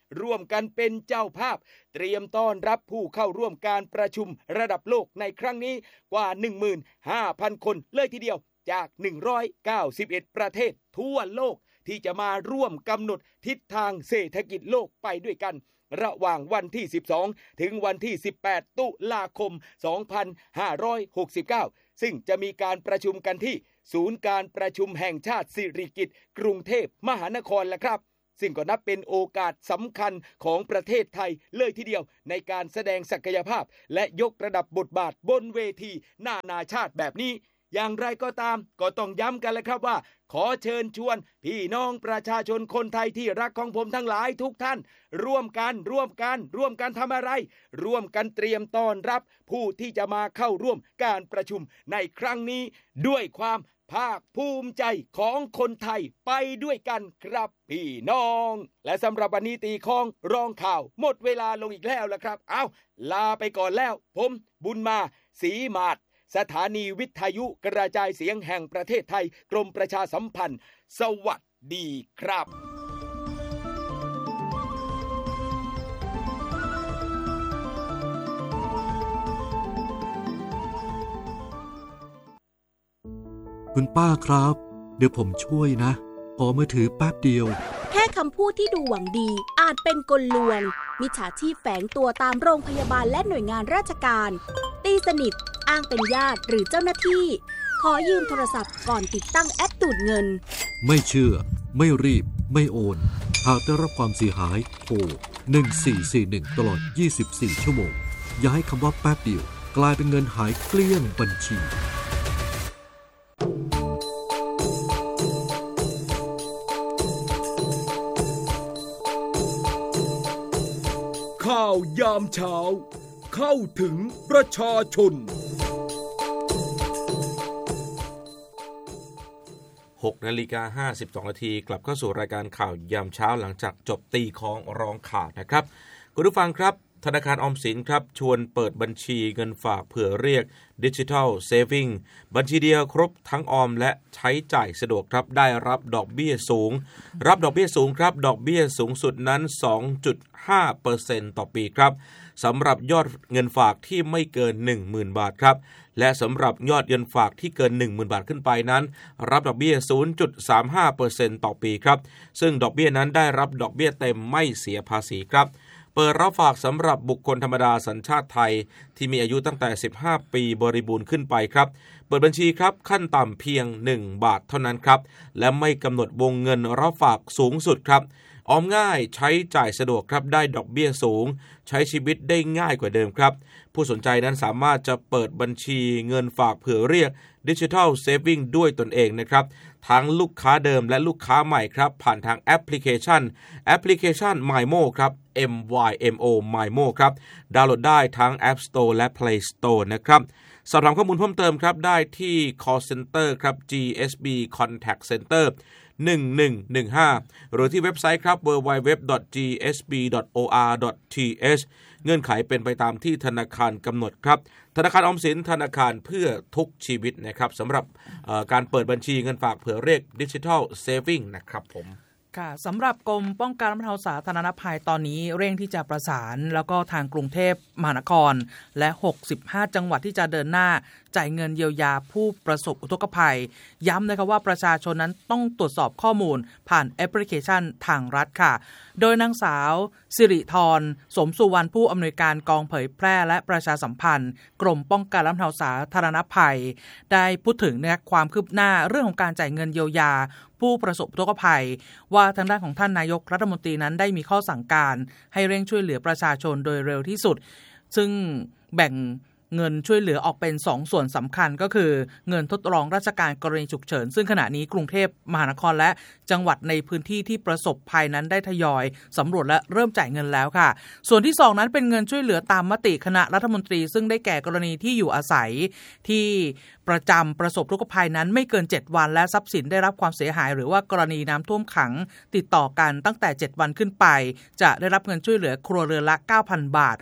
[SPEAKER 8] ร่วมกันเป็นเจ้าภาพเตรียมต้อนรับผู้เข้าร่วมการประชุมระดับโลกในครั้งนี้กว่า หนึ่งหมื่นห้าพัน คนเลยทีเดียวจากหนึ่งร้อยเก้าสิบเอ็ดประเทศทั่วโลกที่จะมาร่วมกำหนดทิศทางเศรษฐกิจโลกไปด้วยกันระหว่างวันที่สิบสองถึงวันที่สิบแปดตุลาคมสองพันห้าร้อยหกสิบเก้าซึ่งจะมีการประชุมกันที่ศูนย์การประชุมแห่งชาติสิริกิติ์กรุงเทพมหานครแล้วครับซึ่งก็นับเป็นโอกาสสำคัญของประเทศไทยเลยทีเดียวในการแสดงศักยภาพและยกระดับบทบาทบนเวทีนานาชาติแบบนี้อย่างไรก็ตามก็ต้องย้ำกันเลยครับว่าขอเชิญชวนพี่น้องประชาชนคนไทยที่รักของผมทั้งหลายทุกท่านร่วมกันร่วมกันร่วมกันทำอะไรร่วมกันเตรียมต้อนรับผู้ที่จะมาเข้าร่วมการประชุมในครั้งนี้ด้วยความภาคภูมิใจของคนไทยไปด้วยกันครับพี่น้องและสำหรับวันนี้ตีคองรองข่าวหมดเวลาลงอีกแล้วละครับเอาลาไปก่อนแล้วผมบุญมาศรีมาศสถานีวิทยุกระจายเสียงแห่งประเทศไทยกรมประชาสัมพันธ์สวัสดีครับ
[SPEAKER 9] คุณป้าครับเดี๋ยวผมช่วยนะขอมือถือแป๊บเดียว
[SPEAKER 4] แค่คำพูดที่ดูหวังดีอาจเป็นกลลวงมิจฉาชีพแฝงตัวตามโรงพยาบาลและหน่วยงานราชการตีสนิทอ้างเป็นญาติหรือเจ้าหน้าที่ขอยืมโทรศัพท์ก่อนติดตั้งแอปดูดเงิน
[SPEAKER 9] ไม่เชื่อไม่รีบไม่โอนหากได้รับความเสียหายโทรหนึ่งสี่สี่หนึ่งตลอดยี่สิบสี่ชั่วโมงอย่าให้คำว่าแป๊บเดียวกลายเป็นเงินหายเกลี้ยงบัญชี
[SPEAKER 7] ข่าวยามเช้าเข้าถึงประชาชน
[SPEAKER 1] หกนาฬิกาห้าสิบสองนาทีกลับเข้าสู่รายการข่าวยามเช้าหลังจากจบตีของรองข่าวนะครับคุณผู้ฟังครับธนาคารออมสินครับชวนเปิดบัญชีเงินฝากเผื่อเรียก Digital Saving บัญชีเดียวครบทั้งออมและใช้จ่ายสะดวกครับได้รับดอกเบี้ยสูงรับดอกเบี้ยสูงครับดอกเบี้ยสูงสุดนั้น สองจุดห้าเปอร์เซ็นต์ ต่อปีครับสำหรับยอดเงินฝากที่ไม่เกิน หนึ่งหมื่น บาทครับและสำหรับยอดเงินฝากที่เกิน หนึ่งหมื่น บาทขึ้นไปนั้นรับดอกเบี้ย ศูนย์จุดสามห้าเปอร์เซ็นต์ ต่อปีครับซึ่งดอกเบี้ยนั้นได้รับดอกเบี้ยเต็มไม่เสียภาษีครับเปิดรับฝากสำหรับบุคคลธรรมดาสัญชาติไทยที่มีอายุตั้งแต่สิบห้าปีบริบูรณ์ขึ้นไปครับเปิดบัญชีครับขั้นต่ำเพียงหนึ่งบาทเท่านั้นครับและไม่กำหนดวงเงินรับฝากสูงสุดครับออมง่ายใช้จ่ายสะดวกครับได้ดอกเบี้ยสูงใช้ชีวิตได้ง่ายกว่าเดิมครับผู้สนใจนั้นสามารถจะเปิดบัญชีเงินฝากเผื่อเรียก Digital Saving ด้วยตนเองนะครับทั้งลูกค้าเดิมและลูกค้าใหม่ครับผ่านทางแอปพลิเคชันแอปพลิเคชัน mymo ครับ M Y M O mymo ครับดาวน์โหลดได้ทั้ง App Store และ Play Store นะครับสอบถามข้อมูลเพิ่มเติมครับได้ที่ call center ครับ จี เอส บี Contact Centerหนึ่งหนึ่งหนึ่งห้าหรือที่เว็บไซต์ครับ ดับเบิลยู ดับเบิลยู ดับเบิลยู ดอท จี เอส บี ดอท โอ อาร์ ดอท ที เอช เงื่อนไขเป็นไปตามที่ธนาคารกำหนดครับธนาคารออมสินธนาคารเพื่อทุกชีวิตนะครับสำหรับการเปิดบัญชีเงินฝากเผื่อเรียก Digital Saving นะครับผม
[SPEAKER 2] ค่ะสำหรับกรมป้องกันและบรรเทาสาธารณภัยตอนนี้เร่งที่จะประสานแล้วก็ทางกรุงเทพมหานครและหกสิบห้าจังหวัดที่จะเดินหน้าจ่ายเงินเยียวยาผู้ประสบอุทกภัยย้ำนะคะว่าประชาชนนั้นต้องตรวจสอบข้อมูลผ่านแอปพลิเคชันทางรัฐค่ะโดยนางสาวสิริธรสมสุวรรณผู้อำนวยการกองเผยแพร่และประชาสัมพันธ์กรมป้องกันและบรรเทาสาธารณภัยได้พูดถึงนะความคืบหน้าเรื่องของการจ่ายเงินเยียวยาผู้ประสบอุทกภัยว่าทางด้านของท่านนายกรัฐมนตรีนั้นได้มีข้อสั่งการให้เร่งช่วยเหลือประชาชนโดยเร็วที่สุดซึ่งแบ่งเงินช่วยเหลือออกเป็นสองส่วนสำคัญก็คือเงินทดลองราชการกรณีฉุกเฉินซึ่งขณะนี้กรุงเทพมหานครและจังหวัดในพื้นที่ที่ประสบภัยนั้นได้ทยอยสำรวจและเริ่มจ่ายเงินแล้วค่ะส่วนที่สองนั้นเป็นเงินช่วยเหลือตามมติคณะรัฐมนตรีซึ่งได้แก่กรณีที่อยู่อาศัยที่ประจำประสบอุทกภัยนั้นไม่เกินเจ็ดวันและทรัพย์สินได้รับความเสียหายหรือว่ากรณีน้ำท่วมขังติดต่อกันตั้งแต่เจ็ดวันขึ้นไปจะได้รับเงินช่วยเหลือครัวเรือนละ เก้าพัน บาท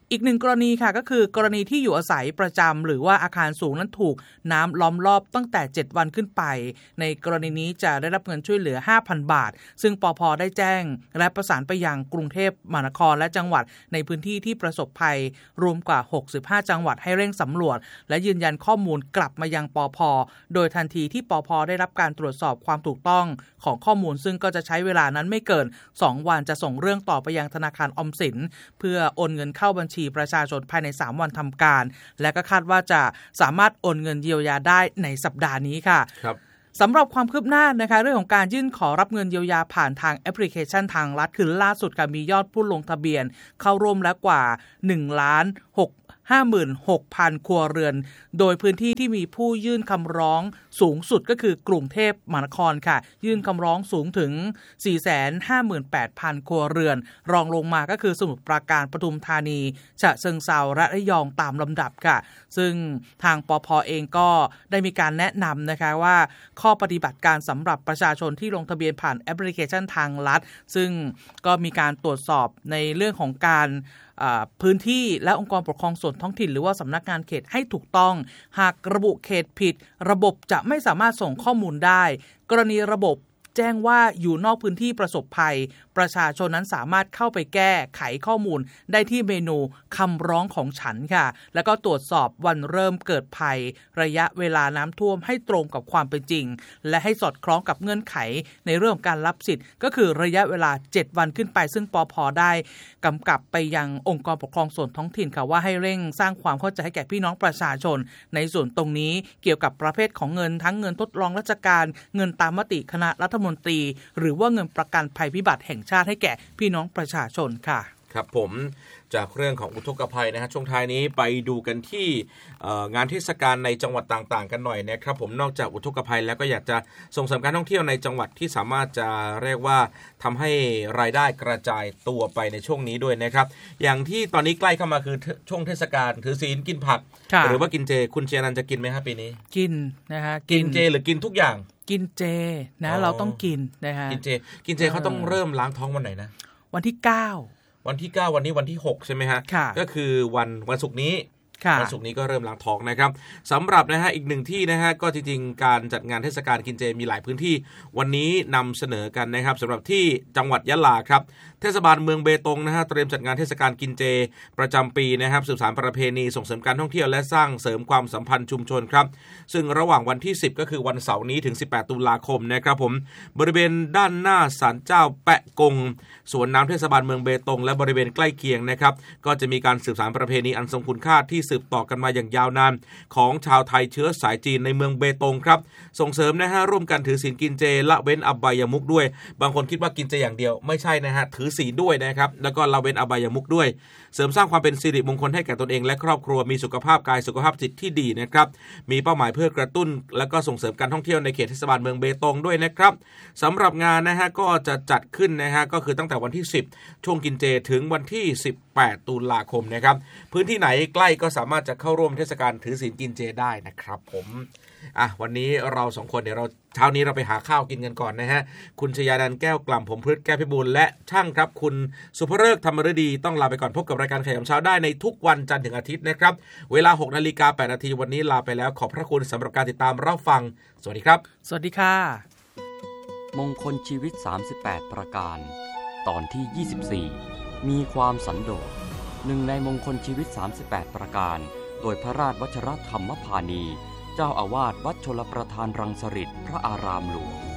[SPEAKER 2] อีกหนึ่งกรณีค่ะก็คือกรณีที่อยู่อาศัยประจำหรือว่าอาคารสูงนั้นถูกน้ำล้อมรอบตั้งแต่เจ็ดวันขึ้นไปในกรณีนี้จะได้รับเงินช่วยเหลือ ห้าพัน บาทซึ่งปภ.ได้แจ้งและประสานไปยังกรุงเทพมหานครและจังหวัดในพื้นที่ที่ประสบภัยรวมกว่าหกสิบห้าจังหวัดให้เร่งสำรวจและยืนยันข้อมูลกลับมายังปภ.โดยทันทีที่ปภ.ได้รับการตรวจสอบความถูกต้องของข้อมูลซึ่งก็จะใช้เวลานั้นไม่เกินสองวันจะส่งเรื่องต่อไปยังธนาคารออมสินเพื่อโอนเงินเข้าบัญชีประชาชนภายในสามวันทำการและก็คาดว่าจะสามารถโอนเงินเยียวยาได้ในสัปดาห์นี้ค่ะ
[SPEAKER 1] ครับ
[SPEAKER 2] สำหรับความคืบหน้านะคะเรื่องของการยื่นขอรับเงินเยียวยาผ่านทางแอปพลิเคชันทางรัฐคือล่าสุดค่ะมียอดผู้ลงทะเบียนเข้าร่วมแล้วกว่าหนึ่งล้านหก ห้าหมื่นหกพัน ครัวเรือนโดยพื้นที่ที่มีผู้ยื่นคำร้องสูงสุดก็คือกรุงเทพมหานครค่ะยื่นคำร้องสูงถึง สี่แสนห้าหมื่นแปดพัน ครัวเรือนรองลงมาก็คือสมุทรปราการปทุมธานีฉะเชิงเทราและระยองตามลำดับค่ะซึ่งทางปภ.เองก็ได้มีการแนะนำนะคะว่าข้อปฏิบัติการสำหรับประชาชนที่ลงทะเบียนผ่านแอปพลิเคชันทางรัฐซึ่งก็มีการตรวจสอบในเรื่องของการพื้นที่และองค์กรปกครองส่วนท้องถิ่นหรือว่าสำนักงานเขตให้ถูกต้องหากระบุเขตผิดระบบจะไม่สามารถส่งข้อมูลได้กรณีระบบแจ้งว่าอยู่นอกพื้นที่ประสบภัยประชาชนนั้นสามารถเข้าไปแก้ไขข้อมูลได้ที่เมนูคำร้องของฉันค่ะแล้วก็ตรวจสอบวันเริ่มเกิดภัยระยะเวลาน้ำท่วมให้ตรงกับความเป็นจริงและให้สอดคล้องกับเงื่อนไขในเรื่องการรับสิทธิ์ก็คือระยะเวลาเจ็ดวันขึ้นไปซึ่งปภ.ได้กำกับไปยังองค์กรปกครองส่วนท้องถิ่นค่ะว่าให้เร่งสร้างความเข้าใจให้แก่พี่น้องประชาชนในส่วนตรงนี้เกี่ยวกับประเภทของเงินทั้งเงินทดลองราชการเงินตามมติคณะรัฐมนตรีหรือว่าเงินประกันภัยพิบัติแห่งชาติให้แก่พี่น้องประชาชนค่ะ
[SPEAKER 1] ครับผมจากเรื่องของอุทกภัยนะฮะช่วงท้ายนี้ไปดูกันที่งานเทศกาลในจังหวัดต่างๆกันหน่อยนะครับผมนอกจากอุทกภัยแล้วก็อยากจะส่งเสริมการท่องเที่ยวในจังหวัดที่สามารถจะเรียกว่าทำให้รายได้กระจายตัวไปในช่วงนี้ด้วยนะครับอย่างที่ตอนนี้ใกล้เข้ามาคือช่วงเทศกาลถือศีลกินผักหรือว่ากินเจคุณเจนันจะกินไหมครับปีนี้
[SPEAKER 2] กินนะฮะ
[SPEAKER 1] กินเจหรือกินทุกอย่าง
[SPEAKER 2] กินเจนะเราต้องกินนะฮะ
[SPEAKER 1] กินเจกินเจเขาต้องเริ่มล้างท้องวันไหนนะ
[SPEAKER 2] วันที่เก้า
[SPEAKER 1] วันที่เก้าวันนี้วันที่หกใช่ไหมฮะก็คือวันวันศุกร์นี้วันศุกร์นี้ก็เริ่มล้างท้องนะครับสำหรับนะฮะอีกหนึ่งที่นะฮะก็จริงๆการจัดงานเทศกาลกินเจมีหลายพื้นที่วันนี้นำเสนอกันนะครับสำหรับที่จังหวัดยะลาครับเทศบาลเมืองเบตงนะฮะเตรียมจัดงานเทศกาลกินเจประจำปีนะครับสืบสานประเพณีส่งเสริมการท่องเที่ยวและสร้างเสริมความสัมพันธ์ชุมชนครับซึ่งระหว่างวันที่สิบก็คือวันเสาร์นี้ถึงสิบแปดตุลาคมนะครับผมบริเวณด้านหน้าศาลเจ้าแปะกงสวนน้ำเทศบาลเมืองเบตงและบริเวณใกล้เคียงนะครับก็จะมีการสืบสานประเพณีอันทรงคุณค่าที่สืบต่อกันมาอย่างยาวนานของชาวไทยเชื้อสายจีนในเมืองเบตงครับส่งเสริมนะฮะร่วมกันถือศีลกินเจละเว้นอบายมุขด้วยบางคนคิดว่ากินเจอย่างเดียวไม่ใช่นะฮะถือศีลด้วยนะครับแล้วก็ละเว้นอบายมุขด้วยเสริมสร้างความเป็นสิริมงคลให้แก่ตนเองและครอบครัวมีสุขภาพกายสุขภาพจิตที่ดีนะครับมีเป้าหมายเพื่อกระตุ้นและก็ส่งเสริมการท่องเที่ยวในเขตเทศบาลเมืองเบตงด้วยนะครับสำหรับงานนะฮะก็จะจัดขึ้นนะฮะก็คือตั้งแต่วันที่สิบช่วงกินเจถึงวันที่สิบแปดตุลาคมนะครับพื้นที่ไหนใกล้ก็สามารถจะเข้าร่วมเทศกาลถือศีลกินเจได้นะครับผมอ่ะวันนี้เราสองคนเดี๋ยวเราเช้านี้เราไปหาข้าวกินกันก่อนนะฮะคุณชยานันท์แก้วกล่ำผมพฤทธิ์แก้วพิบูลและช่างครับคุณสุภฤกษ์ธรรมฤดีต้องลาไปก่อนพบกับรายการขยำเช้าได้ในทุกวันจันทร์ถึงอาทิตย์นะครับเวลา หกนาฬิกาแปดนาทีวันนี้ลาไปแล้วขอบพระคุณสำหรับการติดตามรับฟังสวัสดีครับ
[SPEAKER 2] สวัสดีค่ะ
[SPEAKER 10] มงคลชีวิตสามสิบแปดประการตอนที่ยี่สิบสี่มีความสันโดษหนึ่งในมงคลชีวิตสามสิบแปดประการโดยพระราชวชิรธรรมพานีเจ้าอาวาสวัดชลประทานรังสฤษพระอารามหลวง